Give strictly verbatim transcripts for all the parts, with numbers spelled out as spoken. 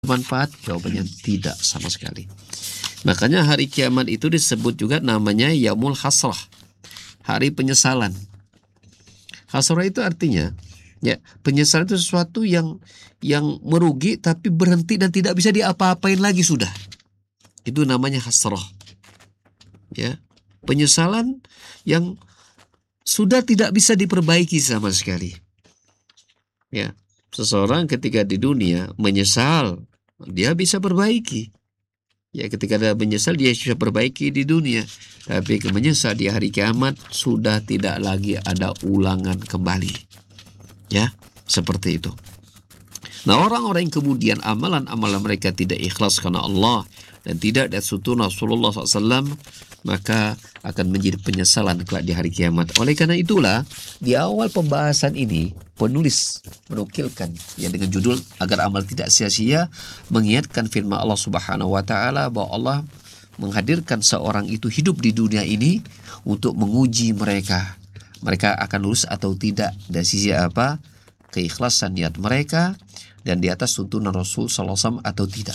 Manfaat? Jawabannya tidak sama sekali. Makanya hari kiamat itu disebut juga namanya Yaumul Hasrah, hari penyesalan. Hasrah itu artinya ya penyesalan itu sesuatu yang yang merugi tapi berhenti dan tidak bisa diapa-apain lagi sudah. Itu namanya hasrah. Ya, penyesalan yang sudah tidak bisa diperbaiki sama sekali. Ya, seseorang ketika di dunia menyesal, dia bisa perbaiki. Ya, ketika dia menyesal dia bisa perbaiki di dunia. Tapi menyesal di hari kiamat sudah tidak lagi ada ulangan kembali. Ya, seperti itu. Nah, orang-orang yang kemudian amalan-amalan mereka tidak ikhlas karena Allah dan tidak dari sunnah Rasulullah shallallahu alaihi wasallam, maka akan menjadi penyesalan kelak di hari kiamat. Oleh karena itulah, di awal pembahasan ini, penulis menukilkan ya dengan judul agar amal tidak sia-sia, mengingatkan firman Allah Subhanahu wa taala bahwa Allah menghadirkan seorang itu hidup di dunia ini untuk menguji mereka. Mereka akan lulus atau tidak dari sisi apa? Keikhlasan niat mereka dan di atas tuntunan Rasul sallallahu alaihi wasallam atau tidak.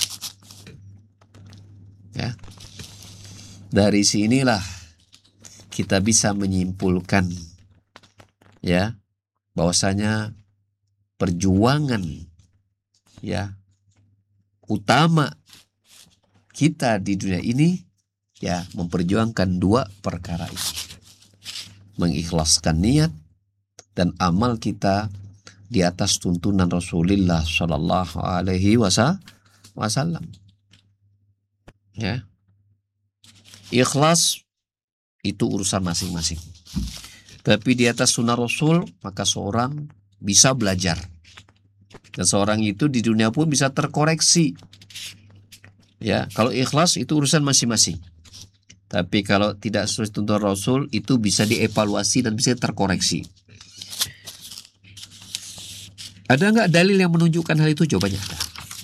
Ya. Dari sinilah kita bisa menyimpulkan ya bahwasanya perjuangan ya utama kita di dunia ini ya memperjuangkan dua perkara ini. Mengikhlaskan niat dan amal kita di atas tuntunan Rasulullah Shallallahu Alaihi Wasallam. Ya, ikhlas itu urusan masing-masing. Tapi di atas sunnah Rasul maka seorang bisa belajar dan seorang itu di dunia pun bisa terkoreksi. Ya, kalau ikhlas itu urusan masing-masing. Tapi kalau tidak sesuai tuntunan Rasul itu bisa dievaluasi dan bisa terkoreksi. Ada nggak dalil yang menunjukkan hal itu? Jawabannya ada.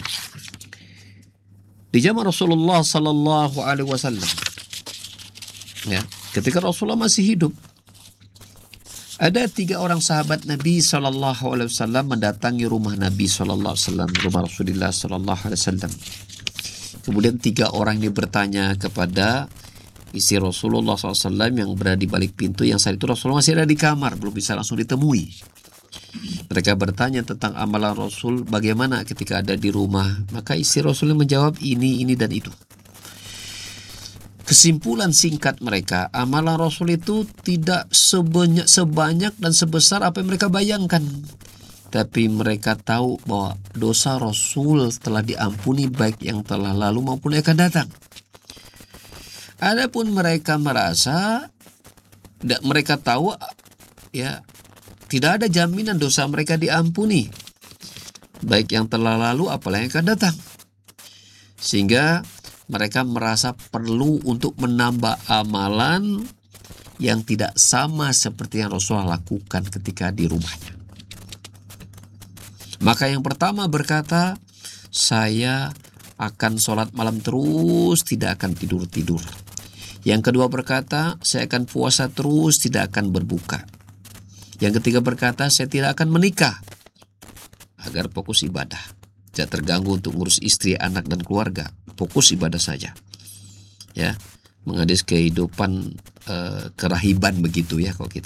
Di zaman Rasulullah Sallallahu Alaihi Wasallam, ya, ketika Rasulullah masih hidup, ada tiga orang sahabat Nabi Sallallahu Alaihi Wasallam mendatangi rumah Nabi Sallallahu Alaihi Wasallam, rumah Rasulullah Sallallahu Alaihi Wasallam. Kemudian tiga orang ini bertanya kepada istri Rasulullah Sallallahu Alaihi Wasallam yang berada di balik pintu, yang saat itu Rasulullah masih ada di kamar, belum bisa langsung ditemui. Mereka bertanya tentang amalan Rasul bagaimana ketika ada di rumah. Maka istri Rasul menjawab ini, ini dan itu. Kesimpulan singkat mereka, amalan Rasul itu tidak sebanyak, sebanyak dan sebesar apa yang mereka bayangkan. Tapi mereka tahu bahwa dosa Rasul telah diampuni baik yang telah lalu maupun yang akan datang. Adapun mereka merasa, mereka tahu ya, tidak ada jaminan dosa mereka diampuni, baik yang telah lalu apalagi yang akan datang. Sehingga mereka merasa perlu untuk menambah amalan yang tidak sama seperti yang Rasulullah lakukan ketika di rumahnya. Maka yang pertama berkata, saya akan sholat malam terus, tidak akan tidur-tidur. Yang kedua berkata, saya akan puasa terus, tidak akan berbuka. Yang ketiga berkata, saya tidak akan menikah agar fokus ibadah. Tidak terganggu untuk ngurus istri, anak, dan keluarga. Fokus ibadah saja. Ya, menghadis kehidupan e, kerahiban begitu ya kalau kita.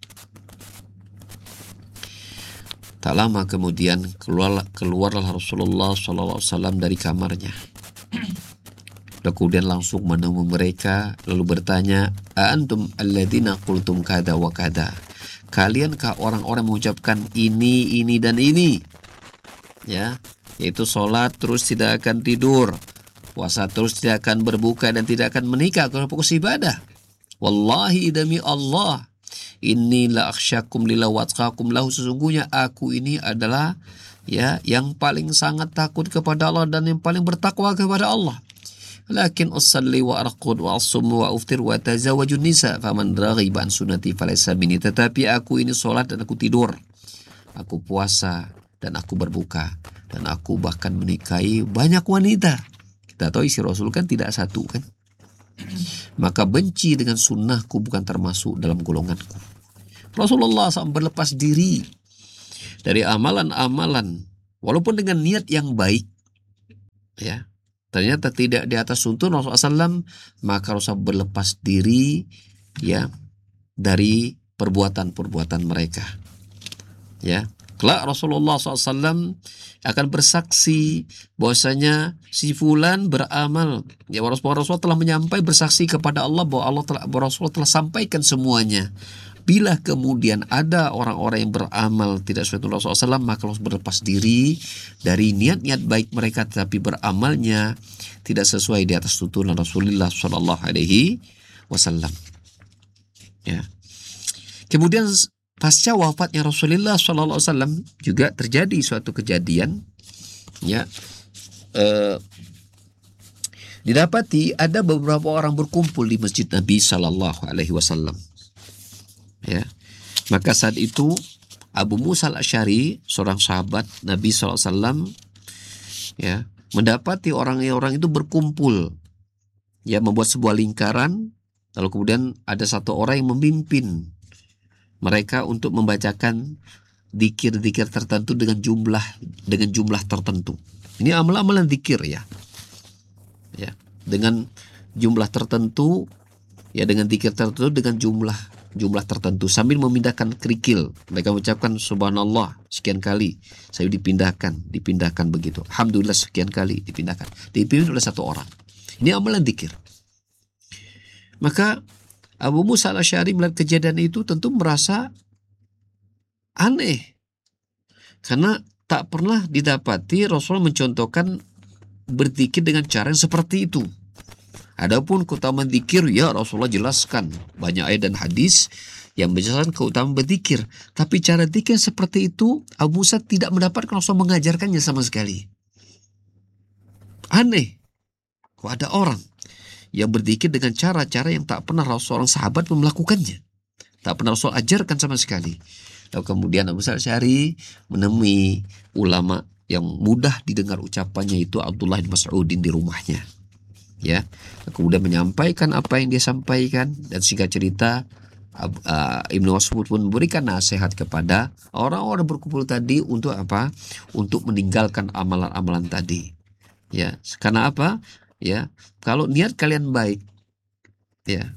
Tak lama kemudian keluar, keluarlah Rasulullah shallallahu alaihi wasallam dari kamarnya. Lalu kemudian langsung menemui mereka lalu bertanya, "Antum alladzina qultum kada wa kada?" Kaliankah orang-orang mengucapkan ini, ini, dan ini? Ya, yaitu sholat terus tidak akan tidur, puasa terus tidak akan berbuka dan tidak akan menikah karena fokus ibadah. Wallahi demi Allah, inni la akhsyakum lillah wa atqakum lahu, sesungguhnya aku ini adalah ya yang paling sangat takut kepada Allah dan yang paling bertakwa kepada Allah. Lakin usalli wa arqud wa asum wa uftir wa tazawwajun nisa faman raghiba an sunnati falaysa minni. Tetapi aku ini sholat dan aku tidur, aku puasa dan aku berbuka, dan aku bahkan menikahi banyak wanita. Kita tahu isi Rasul kan tidak satu kan. Maka benci dengan sunnahku bukan termasuk dalam golonganku. Rasulullah shallallahu alaihi wasallam berlepas diri dari amalan-amalan walaupun dengan niat yang baik, ya, ternyata tidak di atas tuntunan Rasulullah shallallahu alaihi wasallam, maka Rasulullah berlepas diri ya dari perbuatan-perbuatan mereka. Ya, kelak Rasulullah shallallahu alaihi wasallam akan bersaksi bahwasanya si fulan beramal. Ya, Rasulullah telah menyampaikan bersaksi kepada Allah bahwa Allah telah bahwa Rasulullah telah sampaikan semuanya. Bila kemudian ada orang-orang yang beramal tidak sesuai dengan Rasulullah shallallahu alaihi wasallam, maka harus berlepas diri dari niat-niat baik mereka, tetapi beramalnya tidak sesuai di atas tuntunan Rasulullah shallallahu alaihi wasallam. Ya. Kemudian pasca wafatnya Rasulullah shallallahu alaihi wasallam juga terjadi suatu kejadian, ya, eh, didapati ada beberapa orang berkumpul di masjid Nabi shallallahu alaihi wasallam. Ya, maka saat itu Abu Musa al-Asy'ari, seorang sahabat Nabi shallallahu alaihi wasallam, ya, mendapati orang-orang itu berkumpul, ya, membuat sebuah lingkaran, lalu kemudian ada satu orang yang memimpin mereka untuk membacakan zikir-zikir tertentu dengan jumlah dengan jumlah tertentu. Ini amalan-amalan zikir, ya, ya, dengan jumlah tertentu, ya, dengan zikir tertentu dengan jumlah jumlah tertentu sambil memindahkan kerikil. Mereka mengucapkan subhanallah sekian kali, saya dipindahkan, dipindahkan begitu. Alhamdulillah sekian kali dipindahkan. Dipimpin oleh satu orang. Ini amalan zikir. Maka Abu Musa al-Asy'ari melihat kejadian itu tentu merasa aneh, karena tak pernah didapati Rasulullah mencontohkan berzikir dengan cara yang seperti itu. Adapun keutamaan zikir, ya, Rasulullah jelaskan banyak ayat dan hadis yang menjelaskan keutamaan berzikir. Tapi cara zikir seperti itu Abu Musa tidak mendapatkan Rasulullah mengajarkannya sama sekali. Aneh, kok ada orang yang berzikir dengan cara-cara yang tak pernah Rasul, seorang sahabat pun melakukannya, tak pernah Rasul ajarkan sama sekali. Lalu kemudian Abu Musa al-Asy'ari menemui ulama yang mudah didengar ucapannya, itu Abdullah bin Mas'udin di rumahnya. Ya, kemudian menyampaikan apa yang dia sampaikan, dan singkat cerita uh, Ibnu Mas'ud pun memberikan nasihat kepada orang-orang berkumpul tadi untuk apa? Untuk meninggalkan amalan-amalan tadi. Ya, karena apa? Ya, kalau niat kalian baik, ya,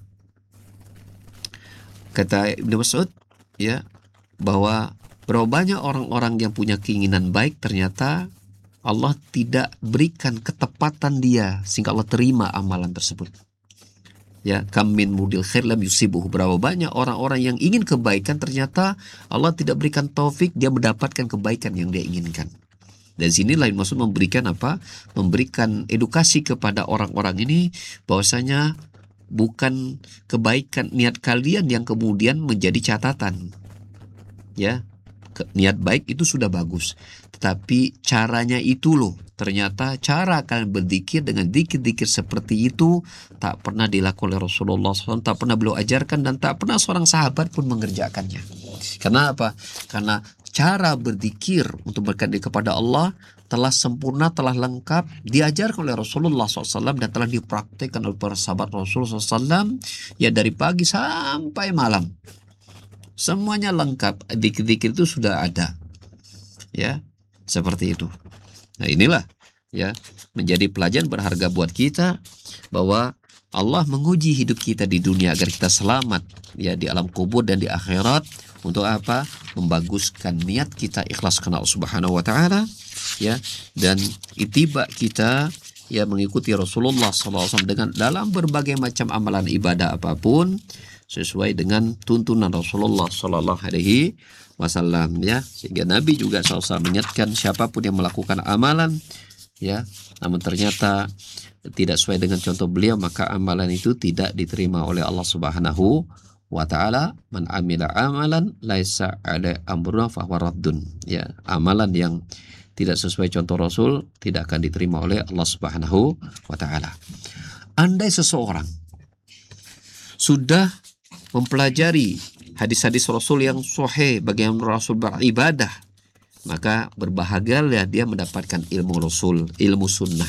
kata Ibnu Mas'ud, ya, bahwa berapa banyak orang-orang yang punya keinginan baik, ternyata Allah tidak berikan ketepatan dia sehingga Allah terima amalan tersebut. Ya, kam min mudil khair lam yusibuhu. Berapa banyak orang-orang yang ingin kebaikan, ternyata Allah tidak berikan taufik dia mendapatkan kebaikan yang dia inginkan. Dan sini lain maksud memberikan apa? Memberikan edukasi kepada orang-orang ini bahwasanya bukan kebaikan niat kalian yang kemudian menjadi catatan. Ya, niat baik itu sudah bagus, tetapi caranya itu loh, ternyata cara kalian berzikir dengan zikir-zikir seperti itu tak pernah dilakukan oleh Rasulullah shallallahu alaihi wasallam, tak pernah beliau ajarkan, dan tak pernah seorang sahabat pun mengerjakannya. Karena apa? Karena cara berzikir untuk berdekat kepada Allah telah sempurna, telah lengkap diajarkan oleh Rasulullah shallallahu alaihi wasallam dan telah dipraktikkan oleh para sahabat Rasulullah shallallahu alaihi wasallam, ya, dari pagi sampai malam. Semuanya lengkap, zikir-zikir itu sudah ada, ya, seperti itu. Nah, inilah, ya, menjadi pelajaran berharga buat kita bahwa Allah menguji hidup kita di dunia agar kita selamat, ya, di alam kubur dan di akhirat. Untuk apa? Membaguskan niat kita, ikhlas karena Allah Subhanahu wa taala, ya, dan ittiba kita, ya, mengikuti Rasulullah shallallahu alaihi wasallam dengan dalam berbagai macam amalan ibadah apapun sesuai dengan tuntunan Rasulullah Sallallahu Alaihi Wasallam, ya, sehingga Nabi juga shallallahu alaihi wasallam mengingatkan siapapun yang melakukan amalan, ya, namun ternyata tidak sesuai dengan contoh beliau, maka amalan itu tidak diterima oleh Allah Subhanahu wa Ta'ala. Man amila amalan laisa ala amruna fahuwa raddun, ya, amalan yang tidak sesuai contoh Rasul tidak akan diterima oleh Allah Subhanahu wa Ta'ala. Andai seseorang sudah mempelajari hadis-hadis Rasul yang sahih bagaimana Rasul beribadah, maka berbahagialah dia mendapatkan ilmu Rasul, ilmu sunnah.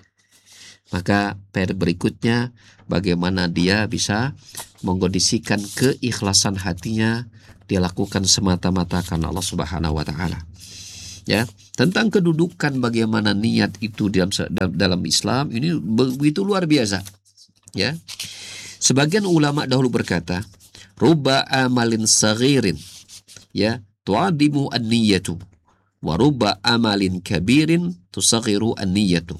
Maka per berikutnya bagaimana dia bisa mengkondisikan keikhlasan hatinya, dia lakukan semata-mata karena Allah Subhanahu wa taala. Ya, tentang kedudukan bagaimana niat itu dalam dalam Islam ini begitu luar biasa. Ya, sebagian ulama dahulu berkata, ruba amalin saghirin, ya, tu'adimu an-niyatu, wa ruba amalin kabirin tusaghiru an-niyatu.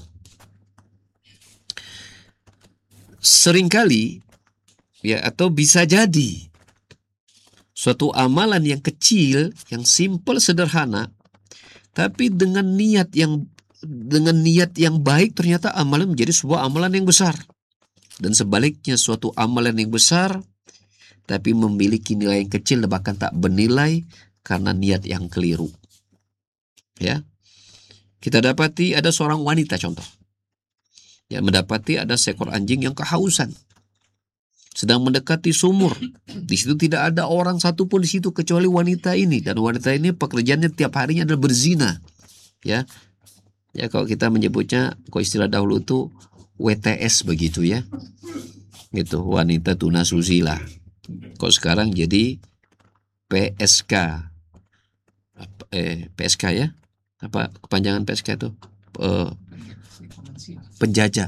Seringkali, ya, atau bisa jadi suatu amalan yang kecil, yang simpel, sederhana, tapi dengan niat yang dengan niat yang baik ternyata amalan menjadi sebuah amalan yang besar. Dan sebaliknya suatu amalan yang besar tapi memiliki nilai yang kecil bahkan tak bernilai karena niat yang keliru. Ya. Kita dapati ada seorang wanita contoh. Ya, mendapati ada seekor anjing yang kehausan. Sedang mendekati sumur. Di situ tidak ada orang satupun di situ kecuali wanita ini, dan wanita ini pekerjaannya tiap harinya adalah berzina. Ya, ya kalau kita menyebutnya, kalau istilah dahulu itu W T S begitu ya, gitu, wanita tunasusila. Kalau sekarang jadi P S K, eh P S K ya, apa kepanjangan P S K itu? Eh, penjajah.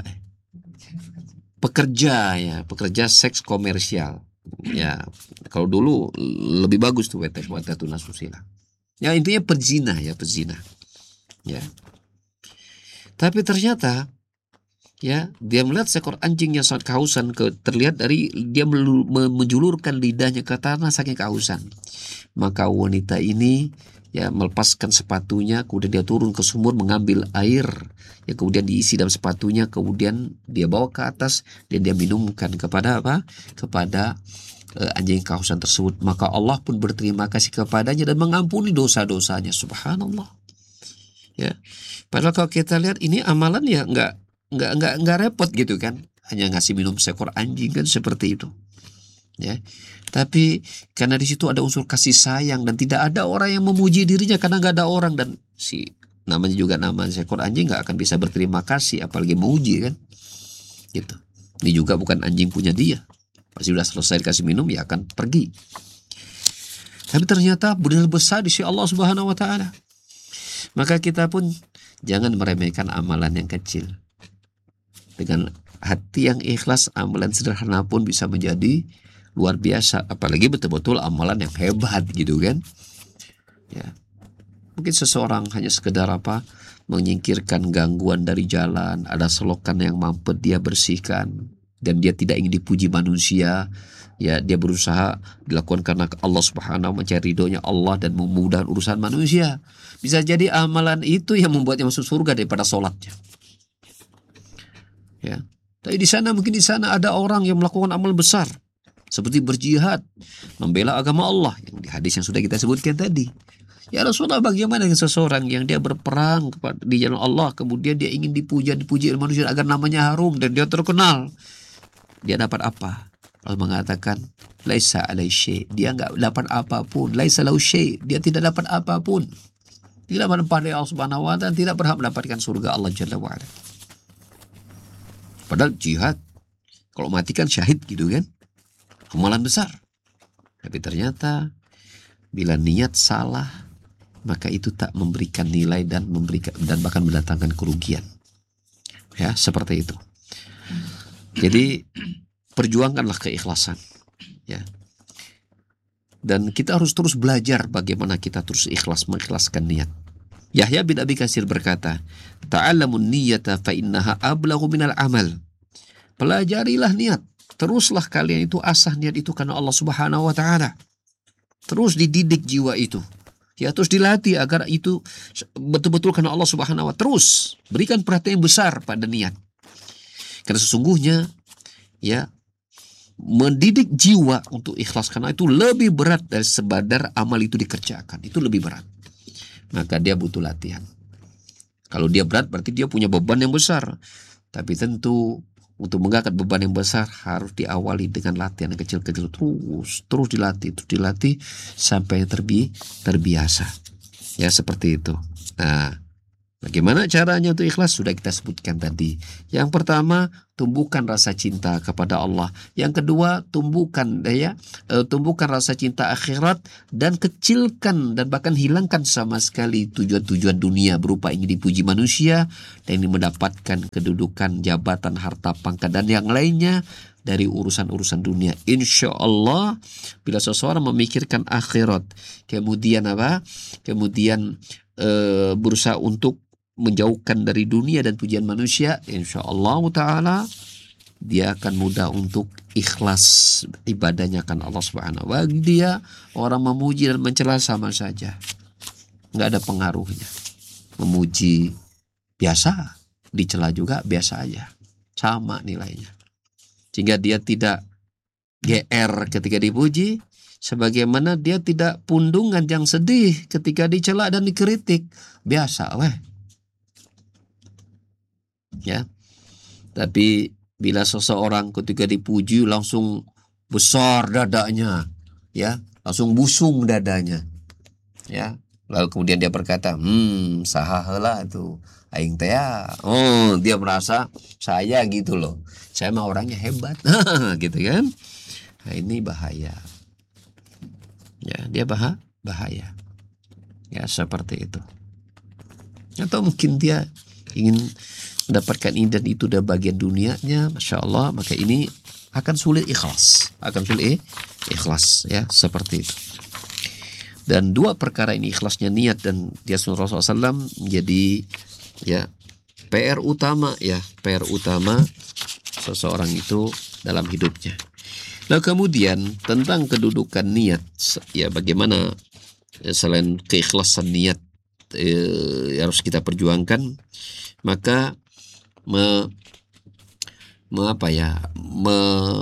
Pekerja ya, pekerja seks komersial. Ya, kalau dulu lebih bagus tuh W T S, wanita tunasusila. Ya intinya pezina ya, pezina. Ya. Tapi ternyata ya, dia melihat seekor anjing yang sangat kehausan, ke, terlihat dari dia melu, menjulurkan lidahnya ke tanah saking kehausan. Maka wanita ini ya melepaskan sepatunya, kemudian dia turun ke sumur mengambil air, ya kemudian diisi dalam sepatunya, kemudian dia bawa ke atas dan dia minumkan kepada apa? Kepada uh, anjing kehausan tersebut. Maka Allah pun berterima kasih kepadanya dan mengampuni dosa-dosanya. Subhanallah. Ya, padahal kalau kita lihat ini amalan ya nggak nggak nggak nggak repot gitu kan, hanya ngasih minum seekor anjing kan seperti itu. Ya, tapi karena di situ ada unsur kasih sayang dan tidak ada orang yang memuji dirinya karena nggak ada orang, dan si namanya juga nama seekor anjing nggak akan bisa berterima kasih apalagi memuji kan, gitu. Ini juga bukan anjing punya dia, pasti sudah selesai dikasih minum ya akan pergi. Tapi ternyata benar besar di sisi Allah Subhanahu Wa Taala. Maka kita pun jangan meremehkan amalan yang kecil. Dengan hati yang ikhlas, amalan sederhana pun bisa menjadi luar biasa, apalagi betul-betul amalan yang hebat gitu kan. Ya, mungkin seseorang hanya sekedar apa, menyingkirkan gangguan dari jalan, ada selokan yang mampet dia bersihkan, dan dia tidak ingin dipuji manusia. Ya, dia berusaha dilakukan karena Allah Subhanahu, mencari ridhonya Allah dan memudahkan urusan manusia. Bisa jadi amalan itu yang membuatnya masuk surga daripada sholatnya. Ya, tapi di sana mungkin di sana ada orang yang melakukan amal besar, seperti berjihad, membela agama Allah, yang di hadis yang sudah kita sebutkan tadi. Ya Rasulullah, bagaimana dengan seseorang yang dia berperang di jalan Allah, kemudian dia ingin dipuja, dipuji oleh manusia agar namanya harum dan dia terkenal. Dia dapat apa? Allah mengatakan, laisa alai syai', dia enggak dapat apapun. Laisa lahu syai', dia tidak dapat apapun. Tidak menempati Allah Subhanahu wa taala, tidak berhak mendapatkan surga Allah Jalla wa ala. Padahal jihad, kalau mati kan syahid gitu kan, amalan besar. Tapi ternyata bila niat salah, maka itu tak memberikan nilai dan memberikan dan bahkan mendatangkan kerugian. Ya, seperti itu. Jadi perjuangkanlah keikhlasan, ya. Dan kita harus terus belajar bagaimana kita terus ikhlas mengikhlaskan niat. Yahya bin Abi Katsir berkata, "Ta'allamun niyyata fa innaha ablaghu minal amal." Pelajarilah niat. Teruslah kalian itu asah niat itu karena Allah Subhanahu wa taala. Terus dididik jiwa itu. Ya, terus dilatih agar itu betul-betul karena Allah Subhanahu wa taala. Terus berikan perhatian yang besar pada niat. Karena sesungguhnya ya, mendidik jiwa untuk ikhlas karena itu lebih berat dari sebadar amal itu dikerjakan. Itu lebih berat. Maka dia butuh latihan. Kalau dia berat berarti dia punya beban yang besar. Tapi tentu untuk mengangkat beban yang besar harus diawali dengan latihan yang kecil-kecil, terus terus dilatih, terus dilatih sampai terbi terbiasa. Ya, seperti itu. Nah, bagaimana caranya untuk ikhlas sudah kita sebutkan tadi. Yang pertama, tumbuhkan rasa cinta kepada Allah. Yang kedua, tumbuhkan ya, uh, tumbuhkan rasa cinta akhirat dan kecilkan dan bahkan hilangkan sama sekali tujuan-tujuan dunia berupa ingin dipuji manusia dan ingin mendapatkan kedudukan, jabatan, harta, pangkat dan yang lainnya dari urusan-urusan dunia. Insya Allah bila seseorang memikirkan akhirat, kemudian apa? Kemudian e, berusaha untuk menjauhkan dari dunia dan pujian manusia, insya Allah Ta'ala dia akan mudah untuk ikhlas ibadahnya kan Allah Subhanahu wa Ta'ala. Bagi dia orang memuji dan mencela sama saja, nggak ada pengaruhnya. Memuji biasa, dicela juga biasa aja, sama nilainya. Sehingga dia tidak G R ketika dipuji, sebagaimana dia tidak pundungan yang sedih ketika dicela dan dikritik. Biasa weh. Ya. Tapi bila seseorang ketika dipuji langsung besar dadanya, ya, langsung busung dadanya. Ya. Lalu kemudian dia berkata, "Hmm, sahaheula tuh aing teh ya." Oh, dia merasa saya gitu loh. Saya mah orangnya hebat. Gitu kan? Nah, ini bahaya. Ya, dia bah bahaya. Ya, seperti itu. Atau mungkin dia ingin mendapatkan ini dan itu dari bagian dunianya, Masya Allah, maka ini akan sulit ikhlas. Akan sulit ikhlas, ya, seperti itu. Dan dua perkara ini, ikhlasnya niat dan dia Rasulullah shallallahu alaihi wasallam, menjadi ya P R utama, ya P R utama seseorang itu dalam hidupnya. Nah, kemudian tentang kedudukan niat, ya bagaimana ya, selain keikhlasan niat eh, harus kita perjuangkan, maka me, me apa ya me,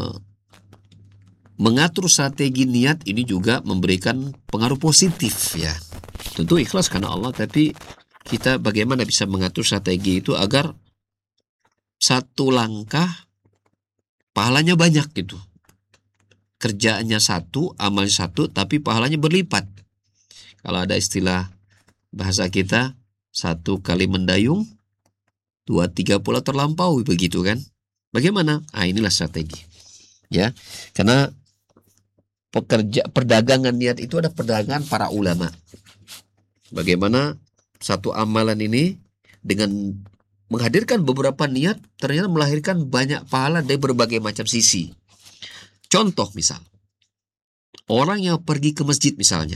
mengatur strategi niat ini juga memberikan pengaruh positif, ya. Tentu ikhlas karena Allah, tapi kita bagaimana bisa mengatur strategi itu agar satu langkah pahalanya banyak gitu. Kerjaannya satu, amalnya satu, tapi pahalanya berlipat. Kalau ada istilah bahasa kita, satu kali mendayung, dua tiga pula terlampaui, begitu kan? Bagaimana? Ah, inilah strategi. Ya, karena pekerja perdagangan niat itu ada perdagangan para ulama. Bagaimana satu amalan ini dengan menghadirkan beberapa niat ternyata melahirkan banyak pahala dari berbagai macam sisi. Contoh misal, orang yang pergi ke masjid misalnya,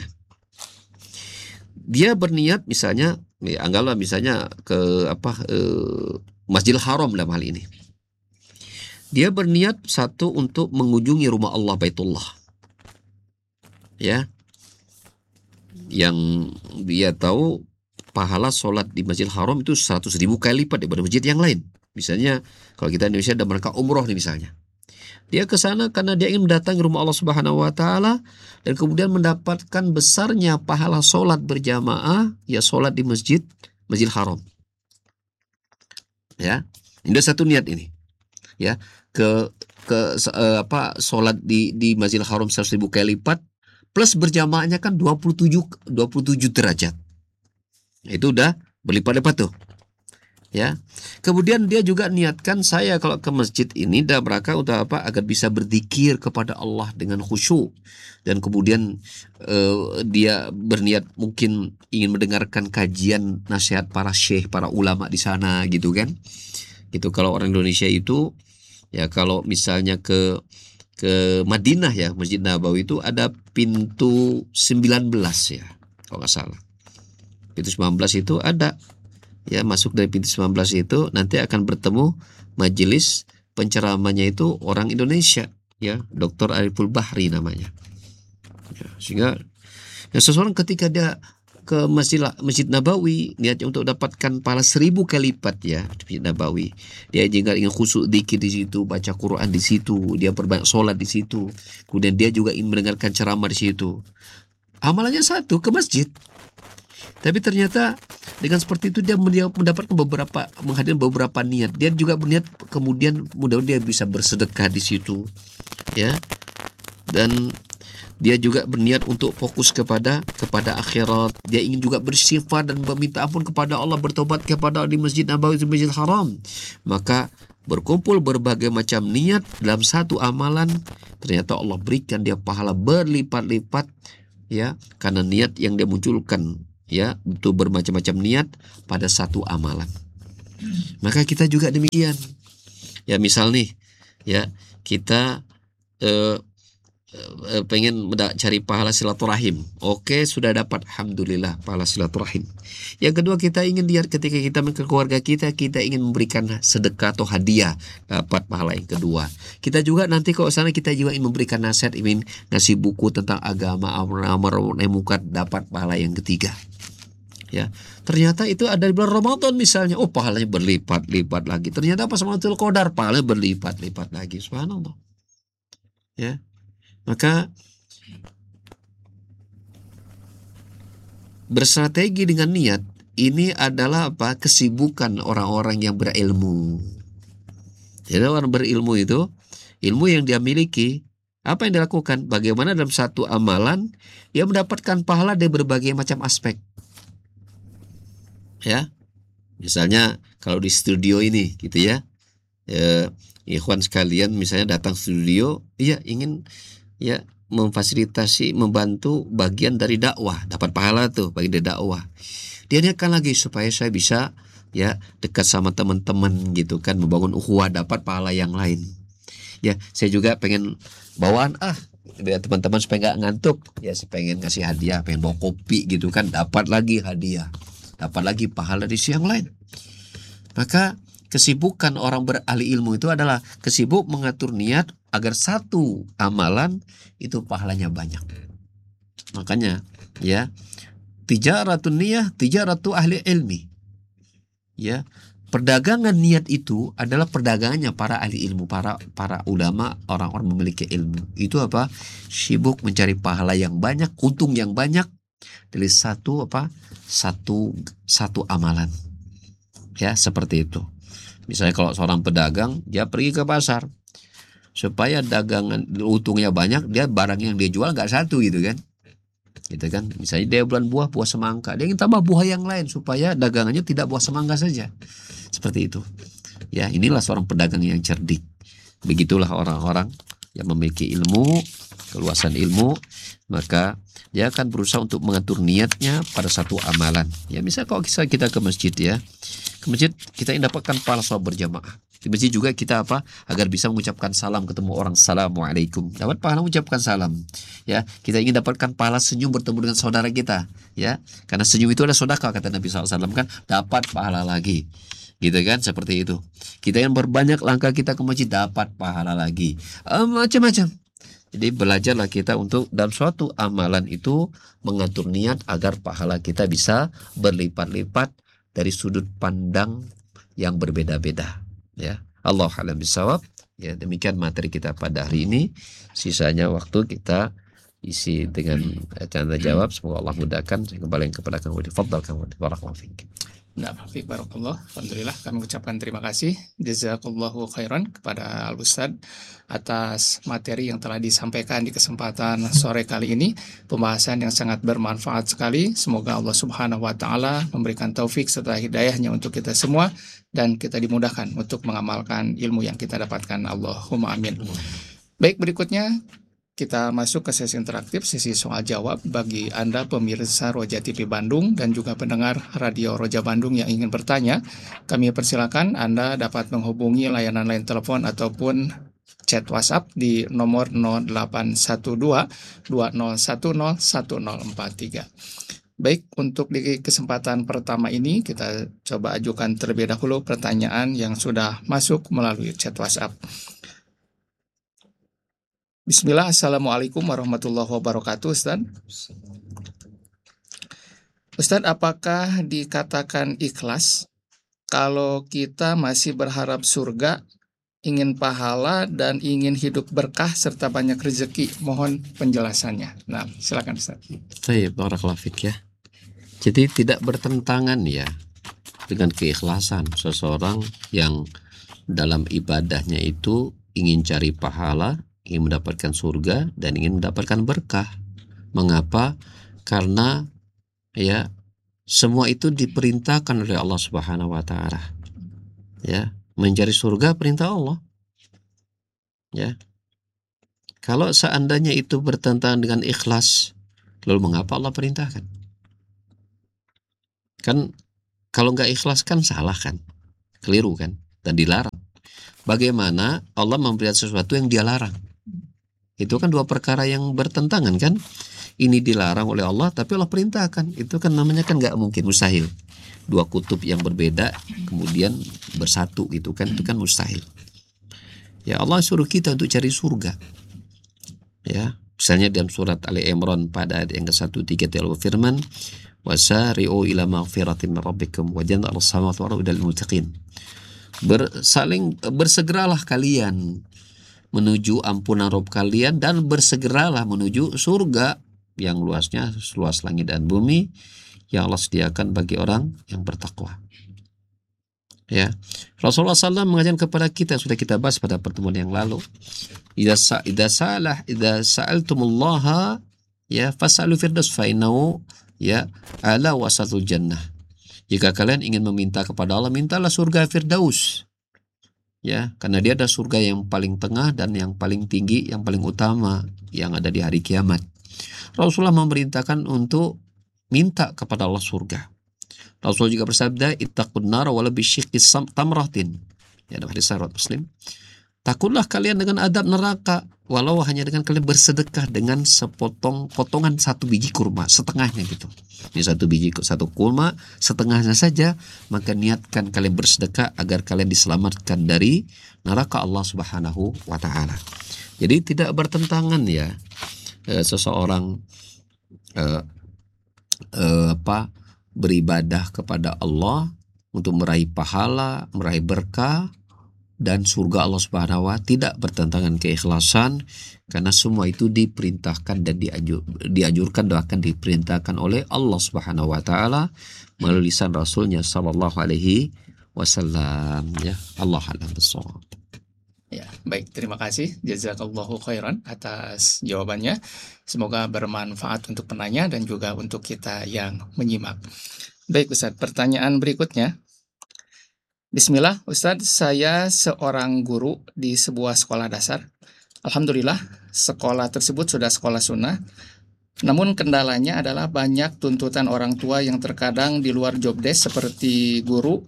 dia berniat misalnya, ya, anggaplah misalnya ke apa eh, Masjidil Haram dalam hal ini. Dia berniat satu untuk mengunjungi rumah Allah Baitullah, ya, yang dia tahu pahala sholat di Masjidil Haram itu seratus ribu kali lipat daripada masjid yang lain. Misalnya kalau kita di Indonesia ada mereka umroh nih misalnya, dia ke sana karena dia ingin mendatangi rumah Allah Subhanahu wa Ta'ala dan kemudian mendapatkan besarnya pahala sholat berjamaah, ya sholat di masjid Masjidil Haram. Ya, ini satu niat ini, ya, ke ke uh, apa sholat di di Masjidil Haram seratus ribu kali lipat plus berjamaahnya kan dua puluh tujuh derajat. Itu udah berlipat-lipat tuh, ya. Kemudian dia juga niatkan, saya kalau ke masjid ini dalam rangka untuk apa? Agar bisa berzikir kepada Allah dengan khusyuk. Dan kemudian eh, dia berniat mungkin ingin mendengarkan kajian nasihat para syekh, para ulama di sana, gitu kan? Gitu. Kalau orang Indonesia itu, ya kalau misalnya ke ke Madinah, ya Masjid Nabawi itu ada pintu sembilan belas, ya kalau nggak salah. Pintu sembilan belas itu ada, ya, masuk dari pintu sembilan belas itu nanti akan bertemu majelis penceramahnya itu orang Indonesia, ya, Doktor Ariful Bahri namanya, ya, sehingga ya, seseorang ketika dia ke Masjid Masjid Nabawi niatnya untuk dapatkan pahala seribu kali lipat, ya, di Masjid Nabawi, dia juga ingin khusyuk dzikir di situ, baca Quran di situ, dia berbanyak sholat di situ, kemudian dia juga ingin mendengarkan ceramah di situ. Amalannya satu, ke masjid. Tapi ternyata dengan seperti itu dia mendapatkan beberapa, menghadirkan beberapa niat. Dia juga berniat kemudian mudah-mudahan dia bisa bersedekah di situ, ya. Dan dia juga berniat untuk fokus kepada kepada akhirat. Dia ingin juga bersifat dan meminta ampun kepada Allah, bertobat kepada Allah di Masjid Nabawi, di Masjidil Haram. Maka berkumpul berbagai macam niat dalam satu amalan, ternyata Allah berikan dia pahala berlipat-lipat, ya, karena niat yang dia munculkan, ya, untuk bermacam-macam niat pada satu amalan. Maka kita juga demikian. Ya, misal nih, ya, kita eh, eh, pengen cari pahala silaturahim. Oke, sudah dapat, alhamdulillah, pahala silaturahim. Yang kedua, kita ingin lihat ketika kita ke keluarga kita, kita ingin memberikan sedekah atau hadiah, dapat pahala yang kedua. Kita juga nanti kalau sana kita juga ingin memberikan nasihat, ingin ngasih buku tentang agama, amar nahi munkar, dapat pahala yang ketiga. Ya, ternyata itu ada di bulan Ramadan misalnya, oh pahalanya berlipat-lipat lagi. Ternyata pas Lailatul Qadar pahalanya berlipat-lipat lagi. Subhanallah. Ya, maka berstrategi dengan niat ini adalah apa? Kesibukan orang-orang yang berilmu. Jadi orang berilmu itu, ilmu yang dia miliki, apa yang dilakukan? Bagaimana dalam satu amalan dia mendapatkan pahala dari berbagai macam aspek. Ya, misalnya kalau di studio ini, gitu ya, ya ikhwan sekalian misalnya datang studio, iya ingin ya memfasilitasi, membantu bagian dari dakwah, dapat pahala tuh bagian dari dakwah. Dia niatkan lagi supaya saya bisa ya dekat sama teman-teman gitu kan, membangun ukhuwah, dapat pahala yang lain. Ya, saya juga pengen bawaan ah biar teman-teman supaya nggak ngantuk, ya saya pengen ngasih hadiah, pengen bawa kopi gitu kan, dapat lagi hadiah, dapat lagi pahala di siang lain. Maka kesibukan orang berahli ilmu itu adalah kesibuk mengatur niat agar satu amalan itu pahalanya banyak. Makanya ya, tijaratun niyah, tijaratu ahli ilmi. Ya, perdagangan niat itu adalah perdagangannya para ahli ilmu, para para ulama, orang-orang memiliki ilmu. Itu apa? Sibuk mencari pahala yang banyak, untung yang banyak dari satu apa? Satu satu amalan. Ya, seperti itu. Misalnya kalau seorang pedagang, dia pergi ke pasar supaya dagangan untungnya banyak, dia barang yang dia jual nggak satu gitu kan. Gitu kan. Misalnya dia bulan buah, buah semangka, dia ingin tambah buah yang lain supaya dagangannya tidak buah semangka saja. Seperti itu. Ya, inilah seorang pedagang yang cerdik. Begitulah orang-orang yang memiliki ilmu, keluasan ilmu, maka dia akan berusaha untuk mengatur niatnya pada satu amalan. Ya, misalnya kalau kita, kita ke masjid ya, ke masjid kita ingin dapatkan pahala sholat berjamaah. Di masjid juga kita apa? Agar bisa mengucapkan salam ketemu orang, assalamualaikum. Dapat pahala mengucapkan salam. Ya, kita ingin dapatkan pahala senyum bertemu dengan saudara kita. Ya, karena senyum itu adalah sedekah kata Nabi shallallahu alaihi wasallam kan, dapat pahala lagi. Gitu kan, seperti itu. Kita yang berbanyak langkah kita ke masjid, dapat pahala lagi. E, macam-macam. Jadi belajarlah kita untuk dalam suatu amalan itu mengatur niat agar pahala kita bisa berlipat-lipat dari sudut pandang yang berbeda-beda. Ya, Allah a'lam bishawab. Ya, demikian materi kita pada hari ini. Sisanya waktu kita isi dengan tanya jawab. Semoga Allah mudahkan. Saya kembali kepada kamu. Fadhal kamu. Barakallahu fiik. Nah, Fiik barakallah. Alhamdulillah kami ucapkan terima kasih jazakallahu khairan kepada Al Ustaz atas materi yang telah disampaikan di kesempatan sore kali ini. Pembahasan yang sangat bermanfaat sekali. Semoga Allah Subhanahu wa taala memberikan taufik serta hidayahnya untuk kita semua dan kita dimudahkan untuk mengamalkan ilmu yang kita dapatkan. Allahumma amin. Baik, berikutnya kita masuk ke sesi interaktif, sesi soal jawab bagi Anda pemirsa Roja T V Bandung dan juga pendengar Radio Roja Bandung yang ingin bertanya. Kami persilakan Anda dapat menghubungi layanan line telepon ataupun chat WhatsApp di nomor nol delapan satu dua dua nol satu nol satu nol empat tiga. Baik, untuk di kesempatan pertama ini kita coba ajukan terlebih dahulu pertanyaan yang sudah masuk melalui chat WhatsApp. Bismillah, Assalamualaikum warahmatullahi wabarakatuh, Ustaz. Ustaz, apakah dikatakan ikhlas kalau kita masih berharap surga, ingin pahala, dan ingin hidup berkah serta banyak rezeki? Mohon penjelasannya. Nah, silakan Ustaz. Baik, barakallahu fiik ya. Jadi tidak bertentangan ya dengan keikhlasan seseorang yang dalam ibadahnya itu ingin cari pahala, ingin mendapatkan surga dan ingin mendapatkan berkah. Mengapa? Karena ya semua itu diperintahkan oleh Allah Subhanahu wa taala. Ya, Mencari surga perintah Allah. Ya. Kalau seandainya itu bertentangan dengan ikhlas, lalu mengapa Allah perintahkan? Kan kalau nggak ikhlas kan salah kan, keliru kan, dan dilarang. Bagaimana Allah memperintahkan sesuatu yang dia larang? Itu kan dua perkara yang bertentangan kan. Ini dilarang oleh Allah, tapi Allah perintahkan. Itu kan namanya kan nggak mungkin, mustahil. Dua kutub yang berbeda kemudian bersatu gitu kan, itu kan mustahil. Ya Allah suruh kita untuk cari surga. Ya, misalnya dalam surat Ali Imran pada ayat yang ke seratus tiga Allah firman, wasari'u ila maghfiratin min rabbikum wa jannatin arhamatu wa lil muttaqin. Bersaling bersegeralah kalian menuju ampunan Rabb kalian dan bersegeralah menuju surga yang luasnya seluas langit dan bumi yang Allah sediakan bagi orang yang bertakwa. Ya, Rasulullah shallallahu alaihi wasallam mengajarkan kepada kita, sudah kita bahas pada pertemuan yang lalu. Idza idza salah idza sa'altumullaha ya fas'alu firdaus fa innahu ya ala wasatul jannah. Jika kalian ingin meminta kepada Allah, mintalah surga Firdaus. Ya, karena dia ada surga yang paling tengah dan yang paling tinggi, yang paling utama yang ada di hari kiamat. Rasulullah memerintahkan untuk minta kepada Allah surga. Rasul juga bersabda, ittaqun nar wala bisyiqqis tamratin. Ya, dalam hadis riwayat Muslim. Takutlah kalian dengan adab neraka walau hanya dengan kalian bersedekah dengan sepotong potongan satu biji kurma, setengahnya gitu. Ini satu biji satu kurma, setengahnya saja, maka niatkan kalian bersedekah agar kalian diselamatkan dari neraka Allah Subhanahu wa taala. Jadi tidak bertentangan ya eh, seseorang eh, eh, apa beribadah kepada Allah untuk meraih pahala, meraih berkah dan surga Allah Subhanahu wa taala, tidak bertentangan keikhlasan, karena semua itu diperintahkan dan dianjur, dianjurkan dan akan diperintahkan oleh Allah Subhanahu wa taala melalui lisan Rasulnya sallallahu alaihi wasallam. Ya, Allah a'lam bishawab. Ya, baik, terima kasih jazakallahu khairan atas jawabannya. Semoga bermanfaat untuk penanya dan juga untuk kita yang menyimak. Baik Ustadz, pertanyaan berikutnya. Bismillah, Ustadz, saya seorang guru di sebuah sekolah dasar. Alhamdulillah, sekolah tersebut sudah sekolah sunnah. Namun kendalanya adalah banyak tuntutan orang tua yang terkadang di luar job desk seperti guru.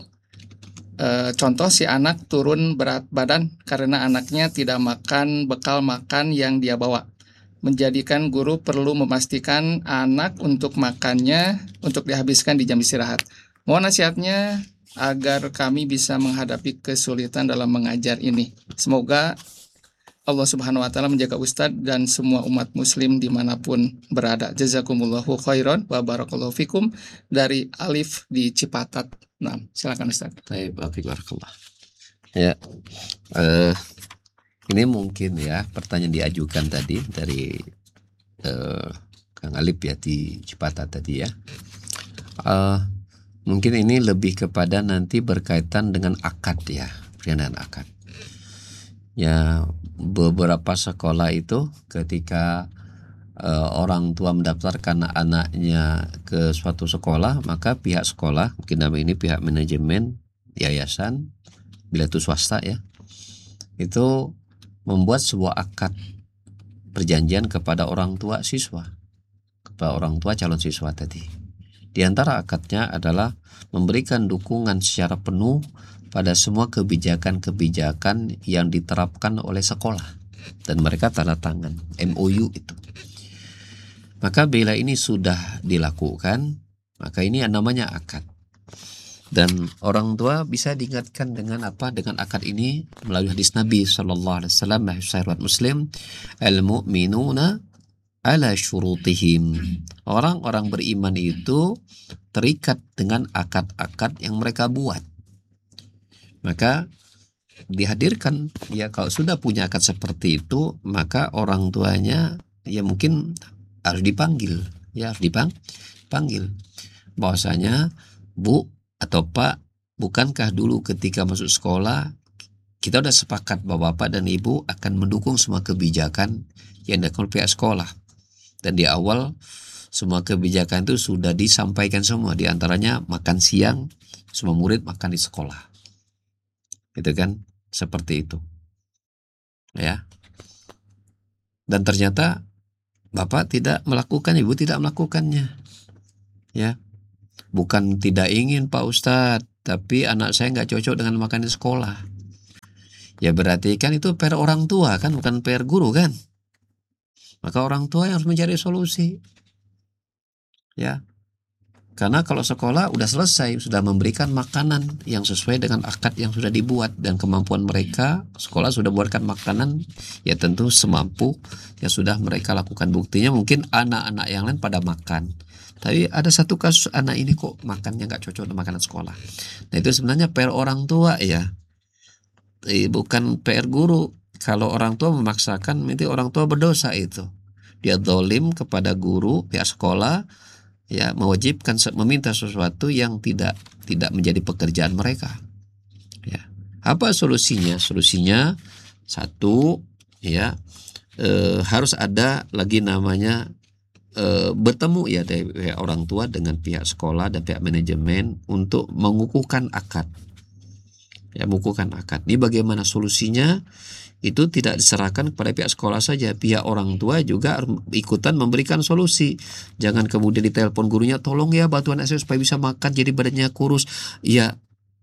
E, contoh, si anak turun berat badan karena anaknya tidak makan bekal makan yang dia bawa. Menjadikan guru perlu memastikan anak untuk makannya untuk dihabiskan di jam istirahat. Mohon nasihatnya agar kami bisa menghadapi kesulitan dalam mengajar ini. Semoga Allah Subhanahu wa taala menjaga Ustadz dan semua umat muslim dimanapun berada. Jazakumullahu khairan wa barakallahu fikum dari Alif di Cipatat. Nah, silakan Ustadz. Baik, barakallah. Ya, uh, ini mungkin ya pertanyaan diajukan tadi dari uh, Kang Alif ya di Cipatat tadi ya. Uh, Mungkin ini lebih kepada nanti berkaitan dengan akad ya, perjanjian akad. Ya, beberapa sekolah itu ketika uh, orang tua mendaftarkan anaknya ke suatu sekolah, maka pihak sekolah, mungkin nama ini pihak manajemen yayasan, bila itu swasta ya, itu membuat sebuah akad perjanjian kepada orang tua siswa, kepada orang tua calon siswa tadi. Di antara akadnya adalah memberikan dukungan secara penuh pada semua kebijakan-kebijakan yang diterapkan oleh sekolah dan mereka tanda tangan M O U itu. Maka bila ini sudah dilakukan, maka ini yang namanya akad. Dan orang tua bisa diingatkan dengan apa? Dengan akad ini melalui hadis Nabi sallallahu alaihi wasallam, hadis riwayat Muslim, al-mu'minuna ala syurutihim. Orang-orang beriman itu terikat dengan akad-akad yang mereka buat. Maka dihadirkan ya, kalau sudah punya akad seperti itu, maka orang tuanya ya mungkin harus dipanggil, ya harus dipanggil. Bahwasanya Bu atau Pak, bukankah dulu ketika masuk sekolah kita sudah sepakat bahwa Bapak dan Ibu akan mendukung semua kebijakan yang dilakukan pihak sekolah. Dan di awal semua kebijakan itu sudah disampaikan semua, diantaranya makan siang semua murid makan di sekolah. gitu kan, seperti itu ya. Dan ternyata bapak tidak melakukan, ibu tidak melakukannya ya. Bukan tidak ingin Pak Ustadz, tapi anak saya nggak cocok dengan makan di sekolah. Ya berarti kan itu per orang tua kan, bukan per guru kan. Maka orang tua yang harus mencari solusi ya. Karena kalau sekolah udah selesai, sudah memberikan makanan yang sesuai dengan akad yang sudah dibuat dan kemampuan mereka, sekolah sudah buatkan makanan, ya tentu semampu yang sudah mereka lakukan. Buktinya mungkin anak-anak yang lain pada makan, tapi ada satu kasus anak ini kok makannya nggak cocok dengan makanan sekolah. Nah itu sebenarnya P R orang tua ya, eh, bukan P R guru. Kalau orang tua memaksakan, nanti orang tua berdosa itu. Dia zalim kepada guru, pihak sekolah, ya mewajibkan meminta sesuatu yang tidak tidak menjadi pekerjaan mereka ya. Apa solusinya? Solusinya satu ya, e, harus ada lagi namanya e, bertemu ya dari pihak orang tua dengan pihak sekolah dan pihak manajemen untuk mengukuhkan akad ya, mengukuhkan akad. Ini bagaimana solusinya? Itu tidak diserahkan kepada pihak sekolah saja, pihak orang tua juga ikutan memberikan solusi. Jangan kemudian ditelepon gurunya, tolong ya bantu anak saya supaya bisa makan jadi badannya kurus. Iya,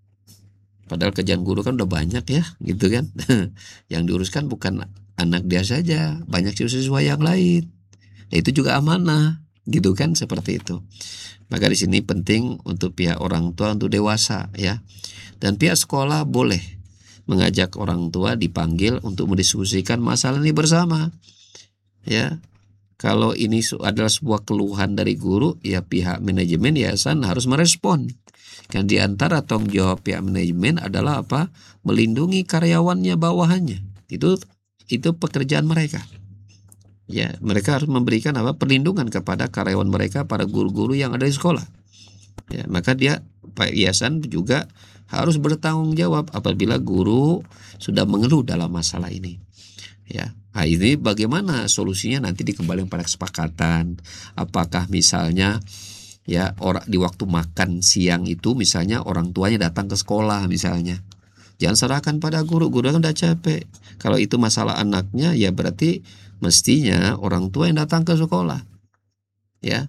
padahal kerjaan guru kan udah banyak ya, gitu kan. Yang diuruskan bukan anak dia saja, banyak siswa yang lain. Ya, itu juga amanah, gitu kan, seperti itu. Maka di sini penting untuk pihak orang tua untuk dewasa ya, dan pihak sekolah boleh mengajak orang tua dipanggil untuk mendiskusikan masalah ini bersama ya. Kalau ini adalah sebuah keluhan dari guru, ya pihak manajemen yayasan harus merespon. Kan di antara tanggung jawab pihak manajemen adalah apa? Melindungi karyawannya, bawahannya. Itu itu pekerjaan mereka. Ya, mereka harus memberikan apa? Perlindungan kepada karyawan mereka, para guru-guru yang ada di sekolah. Ya, maka dia Pak yayasan juga harus bertanggung jawab apabila guru sudah mengeluh dalam masalah ini ya. Nah, ini bagaimana solusinya nanti dikembalikan pada kesepakatan. Apakah misalnya ya orang di waktu makan siang itu misalnya orang tuanya datang ke sekolah misalnya, jangan serahkan pada guru, guru kan udah capek. Kalau itu masalah anaknya ya berarti mestinya orang tua yang datang ke sekolah ya.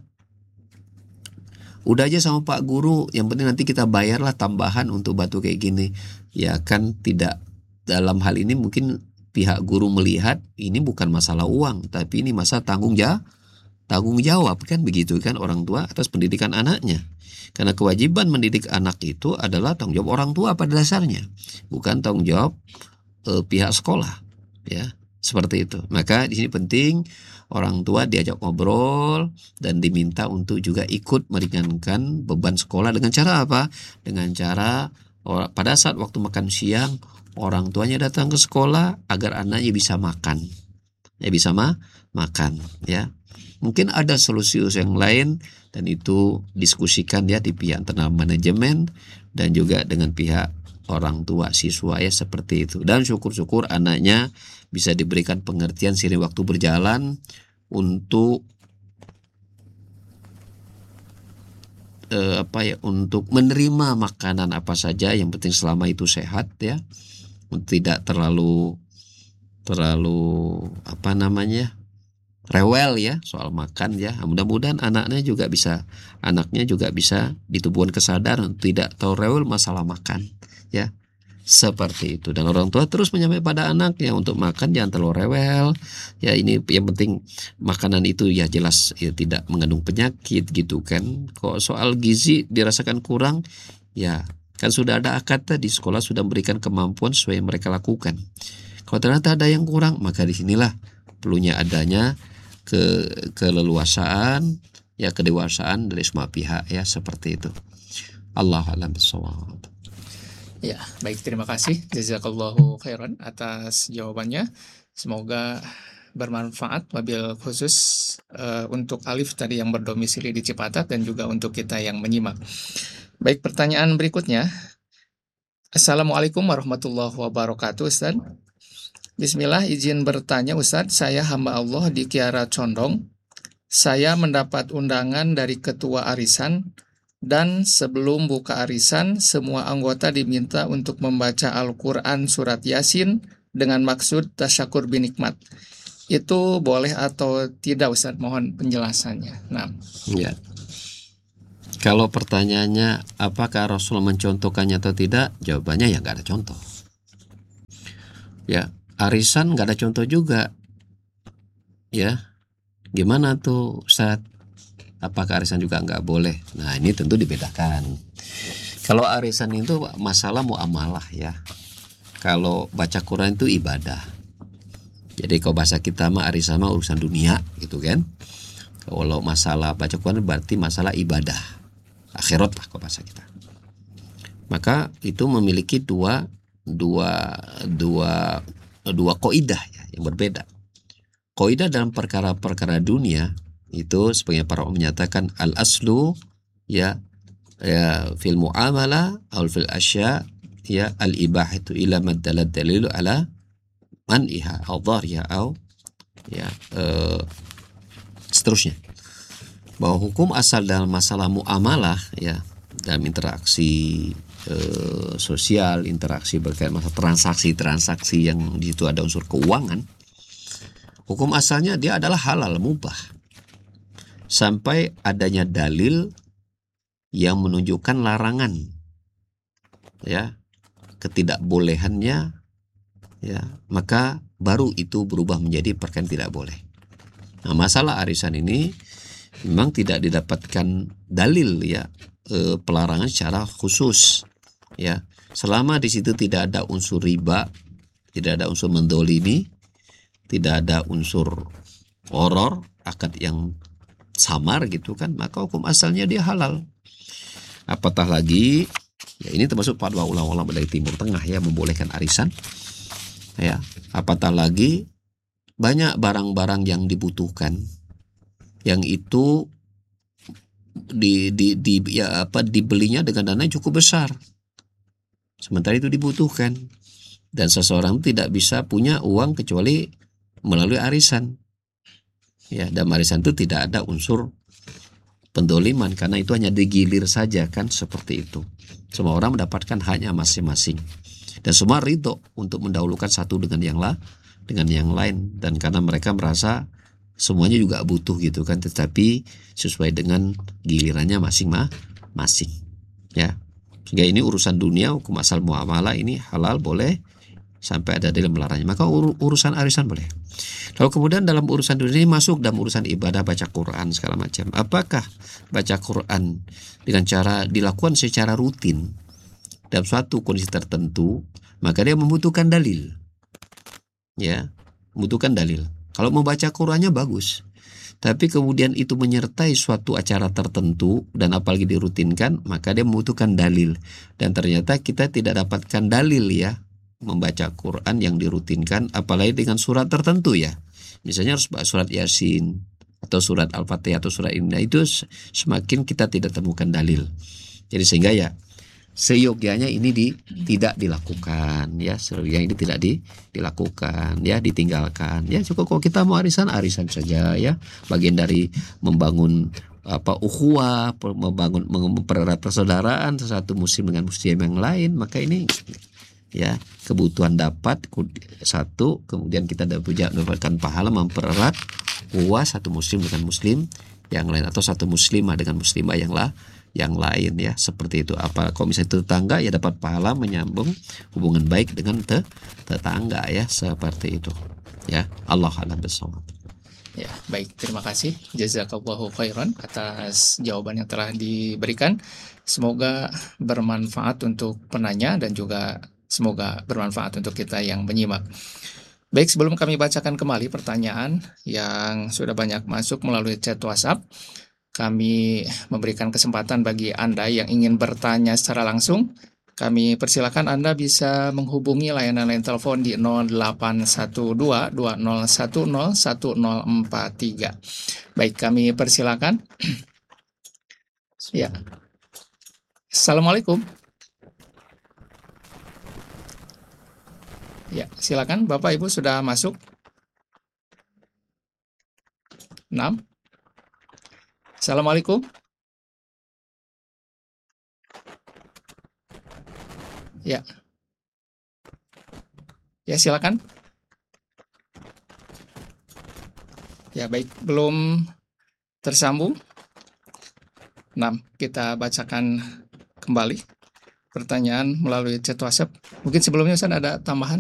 Udah aja sama Pak Guru, yang penting nanti kita bayarlah tambahan untuk bantu kayak gini. Ya kan tidak, dalam hal ini mungkin pihak guru melihat ini bukan masalah uang, tapi ini masalah tanggung jawab, tanggung jawab kan begitu kan orang tua atas pendidikan anaknya. Karena kewajiban mendidik anak itu adalah tanggung jawab orang tua pada dasarnya, bukan tanggung jawab eh, pihak sekolah ya. Seperti itu. Maka di sini penting orang tua diajak ngobrol dan diminta untuk juga ikut meringankan beban sekolah dengan cara apa? Dengan cara pada saat waktu makan siang orang tuanya datang ke sekolah agar anaknya bisa makan. Ya bisa mah makan ya. Mungkin ada solusi yang lain dan itu diskusikan ya di pihak internal manajemen dan juga dengan pihak orang tua siswa ya, seperti itu. Dan syukur-syukur anaknya bisa diberikan pengertian seiring waktu berjalan untuk eh, apa ya, untuk menerima makanan apa saja, yang penting selama itu sehat ya, tidak terlalu terlalu apa namanya rewel ya soal makan ya. Mudah-mudahan anaknya juga bisa anaknya juga bisa ditumbuhkan kesadaran tidak tahu rewel masalah makan ya, seperti itu. Dan orang tua terus menyampaikan pada anaknya untuk makan jangan terlalu rewel ya. Ini yang penting makanan itu ya jelas ya tidak mengandung penyakit gitu kan. Kok soal gizi dirasakan kurang ya kan sudah ada akad tadi, sekolah sudah memberikan kemampuan sesuai yang mereka lakukan. Kalau ternyata ada yang kurang, maka disinilah perlunya adanya ke keleluasaan ya, kedewasaan dari semua pihak ya, seperti itu. Allahu a'lam bishawab. Ya, baik, terima kasih jazakallahu khairan atas jawabannya. Semoga bermanfaat, wabil khusus uh, untuk Alif tadi yang berdomisili di Cipatat dan juga untuk kita yang menyimak. Baik, pertanyaan berikutnya. Assalamualaikum warahmatullahi wabarakatuh, Ustaz. Bismillah, izin bertanya Ustaz, saya hamba Allah di Kiara Condong. Saya mendapat undangan dari ketua arisan Dan sebelum buka arisan, semua anggota diminta untuk membaca Al-Quran surat Yasin dengan maksud tasyakur binikmat. Itu boleh atau tidak, Ustadz? Mohon penjelasannya. Nah, Ya. Kalau pertanyaannya apakah Rasul mencontohkannya atau tidak, jawabannya ya nggak ada contoh. Ya, arisan nggak ada contoh juga. Ya, gimana tuh Ustadz? Apakah arisan juga nggak boleh? Nah, ini tentu dibedakan. Kalau arisan itu masalah muamalah ya. Kalau baca Quran itu ibadah. Jadi kalau bahasa kita mah arisan mah urusan dunia gitu kan. Kalau masalah baca Quran berarti masalah ibadah, akhirat lah kalau bahasa kita. Maka itu memiliki dua dua dua dua kaidah ya, yang berbeda. Kaidah dalam perkara-perkara dunia itu sebagai para ulama menyatakan al aslu ya, ya fil muamalah atau fil asya ya al ibahatu ila maddalat dalilu ala man'iha au dhariha au ya eh, seterusnya. Bahwa hukum asal dalam masalah muamalah ya, dalam interaksi eh, sosial, interaksi berkaitan masalah transaksi-transaksi yang di situ ada unsur keuangan, hukum asalnya dia adalah halal mubah sampai adanya dalil yang menunjukkan larangan ya, ketidakbolehannya ya, maka baru itu berubah menjadi perkara tidak boleh. Nah, masalah arisan ini memang tidak didapatkan dalil ya e, pelarangan secara khusus ya, selama di situ tidak ada unsur riba, tidak ada unsur mendolimi, tidak ada unsur horor, akad yang samar gitu kan, maka hukum asalnya dia halal. Apatah lagi ya, ini termasuk fatwa ulama-ulama dari Timur Tengah ya, membolehkan arisan ya. Apatah lagi banyak barang-barang yang dibutuhkan yang itu di, di, di ya apa dibelinya dengan dana yang cukup besar, sementara itu dibutuhkan dan seseorang tidak bisa punya uang kecuali melalui arisan ya, dan arisan itu tidak ada unsur pendoliman karena itu hanya digilir saja kan, seperti itu. Semua orang mendapatkan haknya masing-masing dan semua ridho untuk mendahulukan satu dengan yang la, dengan yang lain, dan karena mereka merasa semuanya juga butuh gitu kan, tetapi sesuai dengan gilirannya masing-masing ya. Sehingga ini urusan dunia, hukum asal muamalah ini halal boleh sampai ada dalil melarangnya. Maka ur- urusan arisan boleh. Lalu kemudian dalam urusan dunia ini masuk dalam urusan ibadah, baca Quran segala macam. Apakah baca Quran dengan cara dilakukan secara rutin dalam suatu kondisi tertentu, maka dia membutuhkan dalil ya, membutuhkan dalil. Kalau membaca Qurannya bagus, tapi kemudian itu menyertai suatu acara tertentu dan apalagi dirutinkan, maka dia membutuhkan dalil. Dan ternyata kita tidak dapatkan dalil ya membaca Quran yang dirutinkan, apalagi dengan surat tertentu ya. Misalnya harus surat Yasin atau surat Al-Fatihah atau surat Indah, itu semakin kita tidak temukan dalil. Jadi sehingga ya seyogyanya ini di, tidak dilakukan ya, seyogyanya ini tidak di, dilakukan ya, ditinggalkan ya. Cukup kalau kita mau arisan, arisan saja ya, bagian dari membangun apa ukhuwah, membangun mempererat persaudaraan satu muslim dengan muslim yang lain. Maka ini ya kebutuhan dapat satu, kemudian kita dapat mendapatkan pahala mempererat ukhuwah satu muslim dengan muslim yang lain, atau satu muslimah dengan muslimah yang lah yang lain ya, seperti itu. Apa kalau misalnya itu tetangga ya dapat pahala menyambung hubungan baik dengan te tetangga ya, seperti itu ya. Allah a'lam bishawab. Ya, baik, terima kasih jazakallahu khairan atas jawaban yang telah diberikan. Semoga bermanfaat untuk penanya dan juga semoga bermanfaat untuk kita yang menyimak. Baik, sebelum kami bacakan kembali pertanyaan yang sudah banyak masuk melalui chat WhatsApp, kami memberikan kesempatan bagi Anda yang ingin bertanya secara langsung. Kami persilakan Anda bisa menghubungi layanan line telepon di nol delapan satu dua dua nol satu nol satu nol empat tiga. Baik, kami persilakan. Ya. Assalamualaikum. Ya, silakan Bapak Ibu sudah masuk. enam. Assalamualaikum. Ya, ya silakan. Ya baik, belum tersambung. Nah, kita bacakan kembali pertanyaan melalui chat WhatsApp. Mungkin sebelumnya Ustaz ada tambahan?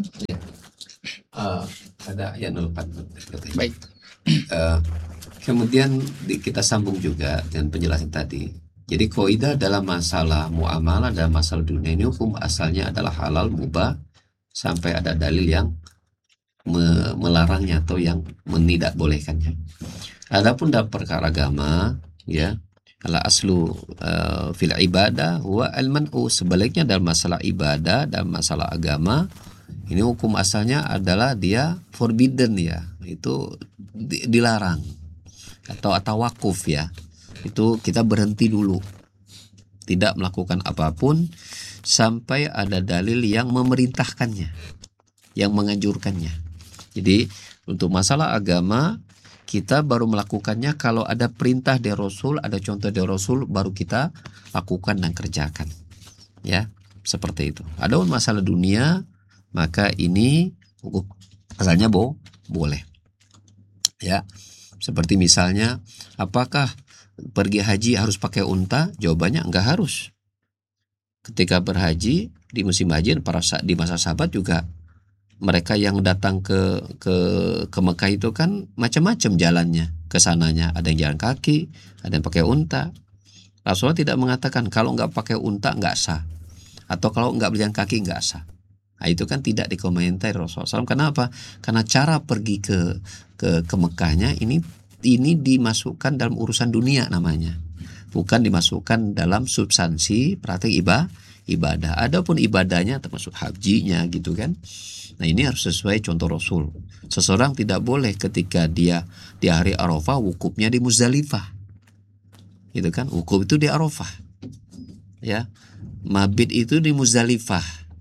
Uh, ada ya nol empat. Baik. Uh, kemudian di- kita sambung juga dengan penjelasan tadi. Jadi kaidah dalam masalah muamalah dalam masalah dunia ini hukum asalnya adalah halal mubah sampai ada dalil yang me- melarangnya atau yang menidakbolehkannya. Adapun dalam perkara agama, ya, ala aslu uh, fil ibadah huwa al man'u. Sebaliknya dalam masalah ibadah, dalam masalah agama, ini hukum asalnya adalah dia forbidden, ya, itu di- dilarang atau atau wakuf, ya. Itu kita berhenti dulu, tidak melakukan apapun sampai ada dalil yang memerintahkannya, yang menganjurkannya. Jadi untuk masalah agama kita baru melakukannya kalau ada perintah dari Rasul, ada contoh dari Rasul, baru kita lakukan dan kerjakan. Ya, seperti itu. Adapun masalah dunia, maka ini hukum asalnya bo, boleh. Ya, seperti misalnya, apakah pergi haji harus pakai unta? Jawabannya enggak harus. Ketika berhaji di musim haji, para sa- di masa sahabat juga, mereka yang datang ke ke ke Mekah itu kan macam-macam jalannya ke sananya. Ada yang jalan kaki, ada yang pakai unta. Rasulullah tidak mengatakan kalau nggak pakai unta nggak sah, atau kalau nggak berjalan kaki nggak sah. Nah, itu kan tidak dikomentari Rasulullah shallallahu alaihi wasallam. Kenapa? Karena cara pergi ke ke ke Mekahnya ini ini dimasukkan dalam urusan dunia namanya, bukan dimasukkan dalam substansi praktek ibadah. ibadah. Adapun ibadahnya termasuk hajinya gitu kan. Nah, ini harus sesuai contoh Rasul. Seseorang tidak boleh ketika dia di hari Arafah wukufnya di Muzdalifah. Gitu kan? Wukuf itu di Arafah. Ya. Mabit itu di Muzdalifah.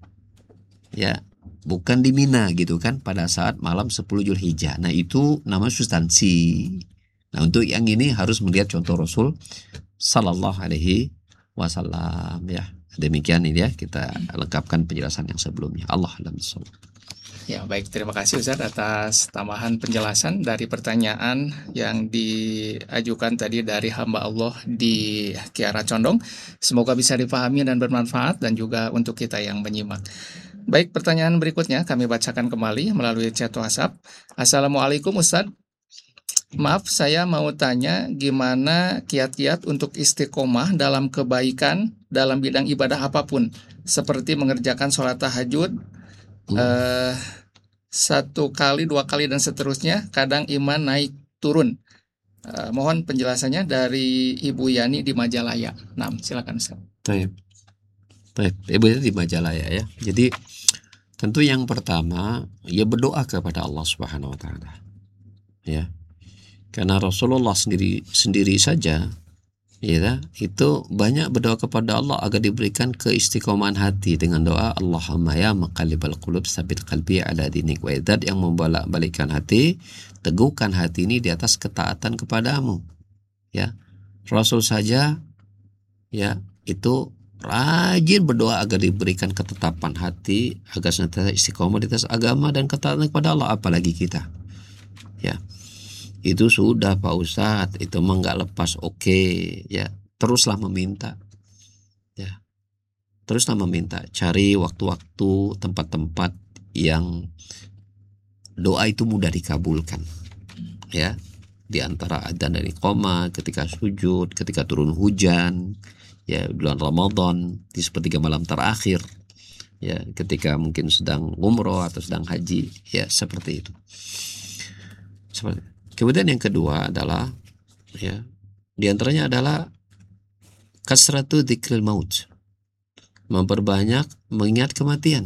Ya, bukan di Mina gitu kan pada saat malam sepuluh Zulhijjah. Nah, itu namanya substansi. Nah, untuk yang ini harus melihat contoh Rasul sallallahu alaihi wasallam, ya. Demikian ini ya, kita lengkapkan penjelasan yang sebelumnya. Allah alam bissawab. Ya, baik. Terima kasih Ustaz atas tambahan penjelasan dari pertanyaan yang diajukan tadi dari hamba Allah di Kiara Condong. Semoga bisa dipahami dan bermanfaat dan juga untuk kita yang menyimak. Baik, pertanyaan berikutnya kami bacakan kembali melalui chat WhatsApp. Assalamualaikum Ustaz. Maaf, saya mau tanya gimana kiat-kiat untuk istiqomah dalam kebaikan dalam bidang ibadah apapun, seperti mengerjakan sholat tahajud, eh, satu kali, dua kali, dan seterusnya. Kadang iman naik turun. Eh, mohon penjelasannya dari Ibu Yani di Majalaya. Nah, silakan Ustaz. Baik, baik. Ibu di Majalaya ya. Jadi tentu yang pertama ya berdoa kepada Allah Subhanahu Wa Taala. Ya, karena Rasulullah sendiri sendiri saja, ya, itu banyak berdoa kepada Allah agar diberikan keistiqomahan hati dengan doa Allahumma ya muqallibal qulub tsabbit qalbi ala dinik, wa idzat yang membolak-balikkan hati, teguhkan hati ini di atas ketaatan kepadamu. Ya, Rasul saja ya itu rajin berdoa agar diberikan ketetapan hati, agar senantiasa istiqomah di atas agama dan ketaatan kepada Allah, apalagi kita. Ya. Itu sudah Pak Ustadz, itu mah nggak lepas, oke, ya, teruslah meminta, ya, teruslah meminta, cari waktu-waktu, tempat-tempat yang doa itu mudah dikabulkan, ya, di antara adzan dan iqamah, ketika sujud, ketika turun hujan, ya, bulan Ramadan di sepertiga malam terakhir, ya, ketika mungkin sedang umroh atau sedang haji, ya, seperti itu. Seperti itu. Kemudian yang kedua adalah, ya, diantaranya adalah kasratu dzikril maut, memperbanyak mengingat kematian.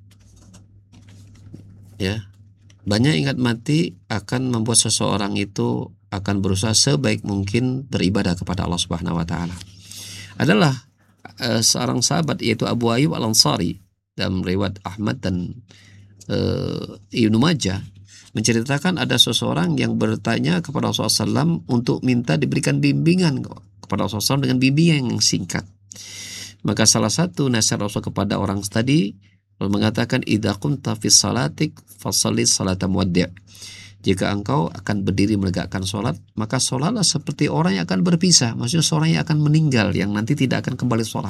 Ya, banyak ingat mati akan membuat seseorang itu akan berusaha sebaik mungkin beribadah kepada Allah Subhanahu Wa Taala. Adalah uh, seorang sahabat yaitu Abu Ayyub Al Ansari dalam riwayat Ahmad dan uh, Ibnu Majah menceritakan ada seseorang yang bertanya kepada Rasulullah shallallahu alaihi wasallam untuk minta diberikan bimbingan kepada Rasulullah shallallahu alaihi wasallam dengan bimbingan yang singkat. Maka salah satu nasihat Rasul kepada orang tadi mengatakan idza qumta fi salatik fasalli salata muwaddi'. Jika engkau akan berdiri menegakkan sholat, maka sholatlah seperti orang yang akan berpisah. Maksudnya seorang yang akan meninggal, yang nanti tidak akan kembali sholat.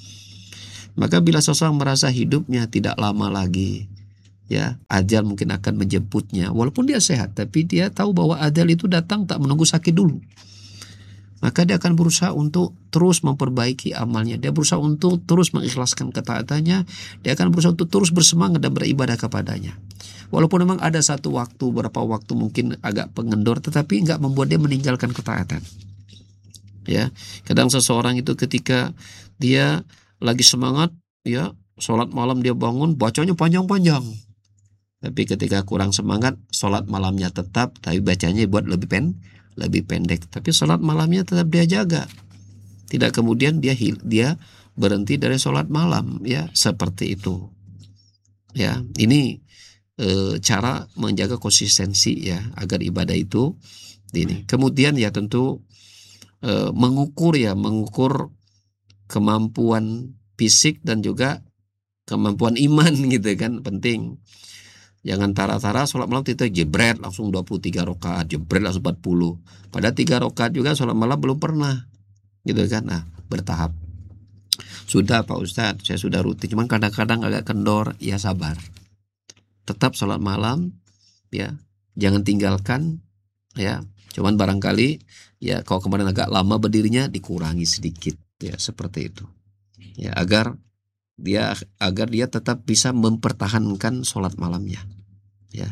Maka bila seseorang merasa hidupnya tidak lama lagi, ya ajal mungkin akan menjemputnya. Walaupun dia sehat, tapi dia tahu bahwa ajal itu datang tak menunggu sakit dulu. Maka dia akan berusaha untuk terus memperbaiki amalnya. Dia berusaha untuk terus mengikhlaskan ketaatannya. Dia akan berusaha untuk terus bersemangat dan beribadah kepadanya. Walaupun memang ada satu waktu, beberapa waktu mungkin agak pengendor, tetapi nggak membuat dia meninggalkan ketaatan. Ya, kadang seseorang itu ketika dia lagi semangat, ya sholat malam dia bangun, bacanya panjang-panjang. Tapi ketika kurang semangat, sholat malamnya tetap, tapi bacanya buat lebih pen, lebih pendek. Tapi sholat malamnya tetap dia jaga. Tidak kemudian dia dia berhenti dari sholat malam, ya seperti itu. Ya, ini E, cara menjaga konsistensi ya agar ibadah itu ini. Kemudian ya tentu e, mengukur ya mengukur kemampuan fisik dan juga kemampuan iman gitu kan, penting. Jangan tara-tara sholat malam itu jebret langsung dua puluh tiga rakaat, jebret langsung empat puluh. Pada tiga rakaat juga sholat malam belum pernah gitu kan. Nah, bertahap. Sudah Pak Ustadz, saya sudah rutin, cuman kadang-kadang agak kendor, ya sabar. Tetap sholat malam, ya jangan tinggalkan, ya. Cuman barangkali, ya kalau kemarin agak lama berdirinya dikurangi sedikit, ya seperti itu, ya agar dia agar dia tetap bisa mempertahankan sholat malamnya, ya.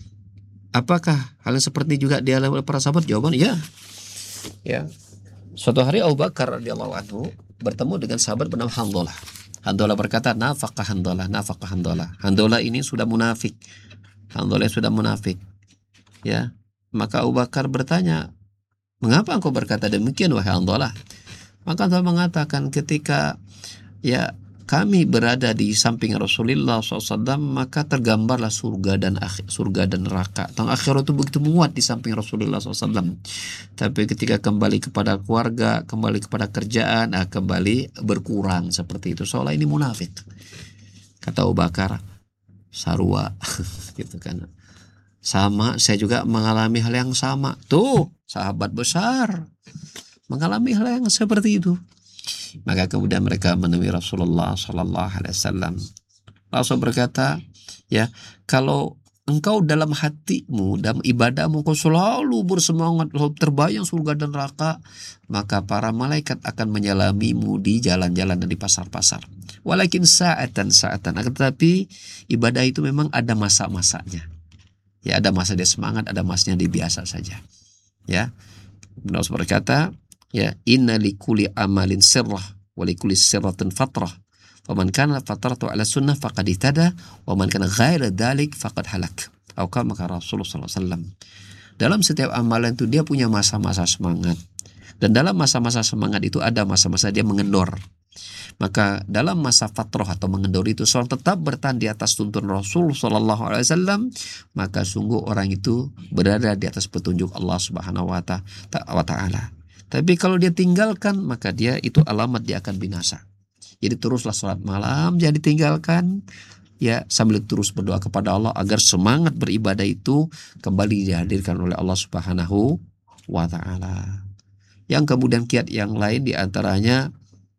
Apakah hal seperti juga dialami oleh para sahabat? Jawaban ya, ya. Suatu hari Abu Bakar radhiyallahu anhu bertemu dengan sahabat bernama Handalah. Handalah berkata, nafaqah Handalah, nafaqah Handalah. Handalah ini sudah munafik. Handalah sudah munafik. Ya, maka Abu Bakar bertanya, mengapa engkau berkata demikian wahai Handalah? Maka Handalah mengatakan, ketika ya kami berada di samping Rasulullah shallallahu alaihi wasallam, maka tergambarlah surga dan akhir, surga dan neraka. Tentang akhirat itu begitu menguat di samping Rasulullah shallallahu alaihi wasallam. Tapi ketika kembali kepada keluarga, kembali kepada kerjaan, nah kembali berkurang seperti itu. Seolah ini munafik. Kata Abu Bakar, sarwa, gitu kan. Sama, saya juga mengalami hal yang sama. Tuh, sahabat besar mengalami hal yang seperti itu. Maka kemudian mereka menemui Rasulullah Sallallahu Alaihi Wasallam. Rasul berkata, ya kalau engkau dalam hatimu, dalam ibadahmu, engkau selalu bersemangat, selalu terbayang surga dan neraka, maka para malaikat akan menyelamimu di jalan-jalan dan di pasar-pasar. Walakin sa'atan sa'atan. Tetapi ibadah itu memang ada masa-masanya. Ya ada masa dia semangat, ada masanya dia biasa saja. Ya, Rasul berkata, ya inna likulli amalin sirrah wa likulli sirratin fatrah faman kana fatratu ala sunnah faqad ihtada wa man kana ghaira dzalik faqad halak atau kama Rasulullah sallallahu alaihi wasallam. Dalam setiap amalan itu dia punya masa-masa semangat, dan dalam masa-masa semangat itu ada masa-masa dia mengendor. Maka dalam masa fatrah atau mengendor itu seorang tetap bertahan di atas tuntunan Rasul sallallahu alaihi wasallam, maka sungguh orang itu berada di atas petunjuk Allah Subhanahu wa taala. Tapi kalau dia tinggalkan, maka dia itu alamat dia akan binasa. Jadi teruslah sholat malam, jangan ditinggalkan. Ya sambil terus berdoa kepada Allah agar semangat beribadah itu kembali dihadirkan oleh Allah Subhanahu wa taala. Yang kemudian kiat yang lain diantaranya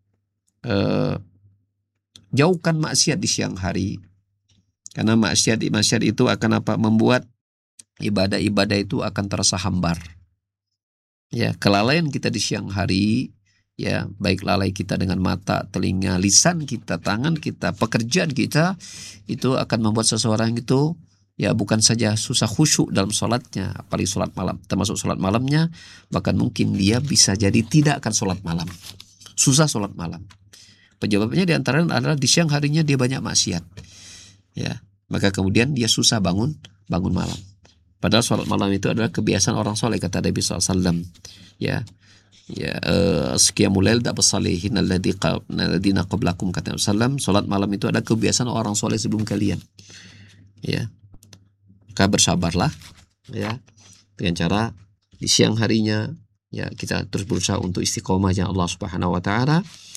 eh, jauhkan maksiat di siang hari. Karena maksiat maksiat itu akan apa? Membuat ibadah-ibadah itu akan terasa hambar. Ya, kelalaian kita di siang hari, ya baik lalai kita dengan mata, telinga, lisan kita, tangan kita, pekerjaan kita, itu akan membuat seseorang itu ya bukan saja susah khusyuk dalam sholatnya, apalagi sholat malam, termasuk sholat malamnya, bahkan mungkin dia bisa jadi tidak akan sholat malam, susah sholat malam. Penyebabnya diantaranya adalah di siang harinya dia banyak maksiat, ya maka kemudian dia susah bangun bangun malam. Padahal sholat malam itu adalah kebiasaan orang soleh, kata Nabi shallallahu alaihi wasallam. Ya, ya sekiamul lail tak bersalihin alladzina qablakum, kata Nabi sallam. Sholat malam itu adalah kebiasaan orang soleh sebelum kalian. Ya, maka bersabarlah, ya dengan cara di siang harinya, ya kita terus berusaha untuk istiqomah dengan Allah Subhanahu Wa Taala.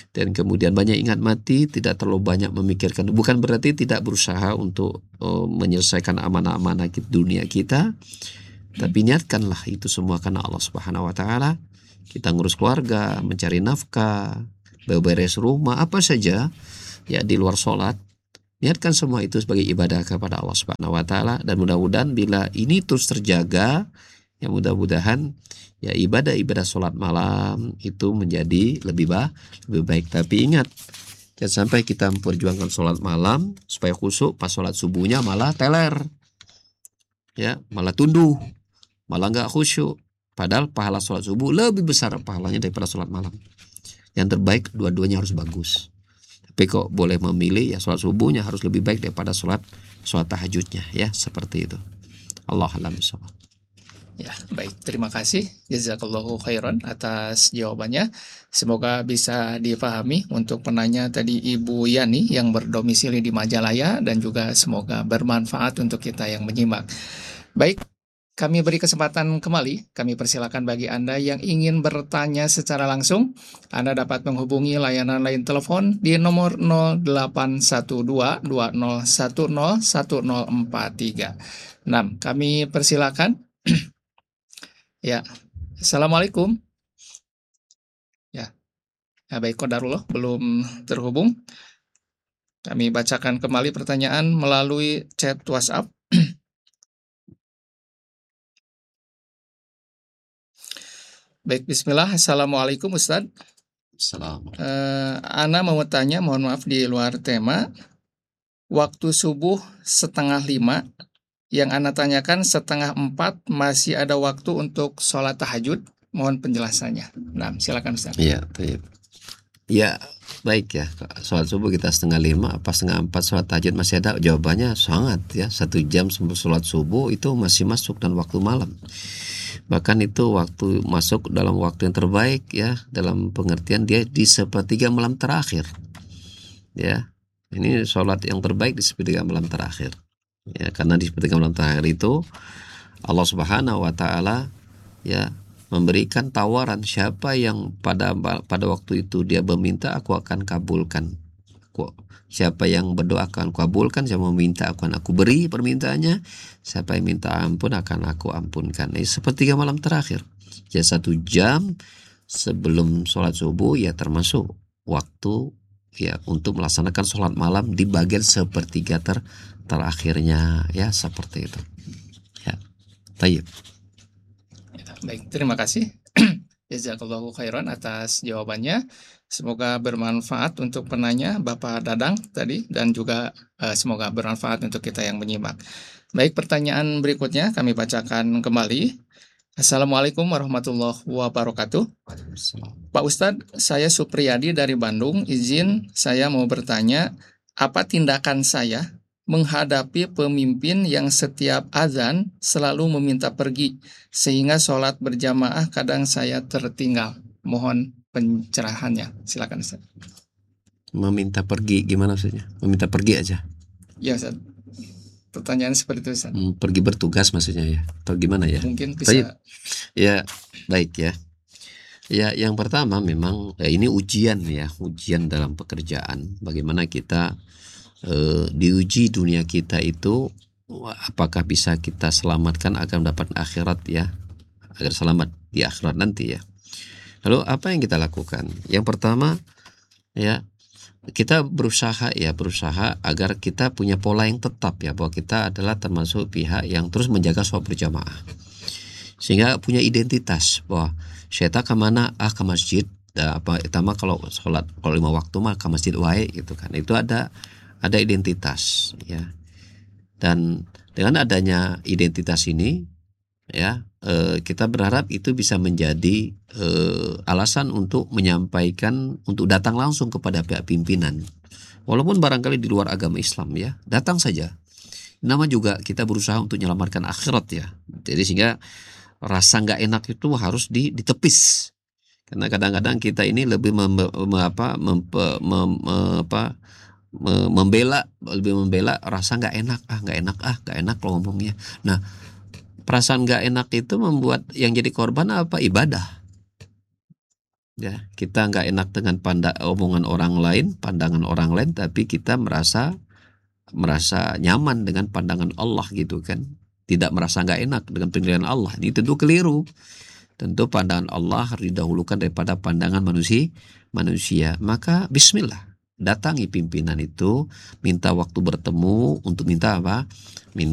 dan kemudian banyak ingat mati, tidak terlalu banyak memikirkan. Bukan berarti tidak berusaha untuk uh, menyelesaikan amanah-amanah dunia kita, tapi niatkanlah itu semua karena Allah Subhanahu wa taala. Kita ngurus keluarga, mencari nafkah, beberes rumah, apa saja ya di luar sholat. Niatkan semua itu sebagai ibadah kepada Allah Subhanahu wa taala, dan mudah-mudahan bila ini terus terjaga, ya mudah-mudahan ya ibadah-ibadah sholat malam itu menjadi lebih baik, lebih baik. Tapi ingat, jangan sampai kita memperjuangkan sholat malam supaya khusyuk, pas sholat subuhnya malah teler, ya malah tunduh, malah nggak khusyuk. Padahal pahala sholat subuh lebih besar pahalanya daripada sholat malam. Yang terbaik dua-duanya harus bagus. Tapi kok boleh memilih, ya sholat subuhnya harus lebih baik daripada sholat sholat tahajudnya, ya seperti itu. Allah a'lam bishawab. Ya, baik. Terima kasih jazakallahu khairan atas jawabannya. Semoga bisa dipahami untuk penanya tadi Ibu Yani yang berdomisili di Majalaya, dan juga semoga bermanfaat untuk kita yang menyimak. Baik, kami beri kesempatan kembali. Kami persilakan bagi Anda yang ingin bertanya secara langsung, Anda dapat menghubungi layanan lain telepon di nomor nol delapan satu dua dua nol satu nol satu nol empat tiga. Nah, kami persilakan. Ya, Assalamualaikum. Ya, ya baik, qadarullah belum terhubung. Kami bacakan kembali pertanyaan melalui chat WhatsApp. Baik, bismillah. Assalamualaikum Ustadz. Assalamualaikum. Eh, Ana mau tanya, mohon maaf di luar tema. Waktu subuh setengah lima, yang Ana tanyakan setengah empat, masih ada waktu untuk sholat tahajud. Mohon penjelasannya. Nah, silakan Ustadz. Iya, baik. Ya, baik ya. Sholat subuh kita setengah lima, apa setengah empat sholat tahajud masih ada? Jawabannya sangat ya. Satu jam sebelum sholat subuh itu masih masuk dan waktu malam. Bahkan itu waktu masuk dalam waktu yang terbaik ya, dalam pengertian dia di sepertiga malam terakhir. Ya, ini sholat yang terbaik di sepertiga malam terakhir. Ya, karena di sepertiga malam terakhir itu Allah Subhanahu wa taala ya memberikan tawaran, siapa yang pada pada waktu itu dia meminta, aku akan kabulkan. Aku, siapa yang berdoa akan aku kabulkan, siapa meminta akan aku beri permintaannya, siapa yang minta ampun akan aku ampunkan. Ini sepertiga malam terakhir. Ya satu jam sebelum sholat subuh ya termasuk waktu ya untuk melaksanakan sholat malam di bagian sepertiga ter terakhirnya ya, seperti itu. Ya, tayyib. Baik, terima kasih. Jazakallahu khairan atas jawabannya. Semoga bermanfaat untuk penanya Bapak Dadang tadi, dan juga uh, semoga bermanfaat untuk kita yang menyimak. Baik, pertanyaan berikutnya kami bacakan kembali. Assalamualaikum warahmatullahi wabarakatuh. Pak Ustadz, saya Supriyadi dari Bandung. Izin saya mau bertanya, apa tindakan saya menghadapi pemimpin yang setiap azan selalu meminta pergi, sehingga sholat berjamaah kadang saya tertinggal? Mohon pencerahannya. Silakan Ustaz. Meminta pergi gimana maksudnya? Meminta pergi aja? Ya Ustaz. Pertanyaan seperti itu Ustaz. Hmm, pergi bertugas maksudnya ya? Atau gimana ya? Mungkin bisa. Tayyip. Ya, baik ya. Ya, yang pertama memang ya, ini ujian ya, ujian dalam pekerjaan. Bagaimana kita Uh, diuji dunia kita itu, apakah bisa kita selamatkan agar mendapat akhirat ya, agar selamat di akhirat nanti ya. Lalu apa yang kita lakukan? Yang pertama ya, kita berusaha ya berusaha agar kita punya pola yang tetap ya, bahwa kita adalah termasuk pihak yang terus menjaga sholat berjamaah, sehingga punya identitas bahwa syaitan kemana, ah ke masjid, nah, apa pertama kalau sholat kalau lima waktu mah ke masjid wae gitu kan. Itu ada ada identitas ya, dan dengan adanya identitas ini ya eh, kita berharap itu bisa menjadi eh, alasan untuk menyampaikan, untuk datang langsung kepada pihak pimpinan, walaupun barangkali di luar agama Islam ya, datang saja. Nama juga kita berusaha untuk menyelamatkan akhirat ya, jadi sehingga rasa nggak enak itu harus ditepis, karena kadang-kadang kita ini lebih mem, mem, apa, mem, mem, apa membela lebih membela rasa nggak enak ah nggak enak ah nggak enak kalau ngomongnya. Nah, perasaan nggak enak itu membuat yang jadi korban apa? Ibadah. Ya, kita nggak enak dengan panda, omongan orang lain, pandangan orang lain, tapi kita merasa merasa nyaman dengan pandangan Allah gitu kan. Tidak merasa nggak enak dengan penilaian Allah. Ini tentu keliru. Tentu pandangan Allah harus didahulukan daripada pandangan manusia. Manusia. Maka Bismillah, datangi pimpinan itu, minta waktu bertemu untuk minta apa? Minta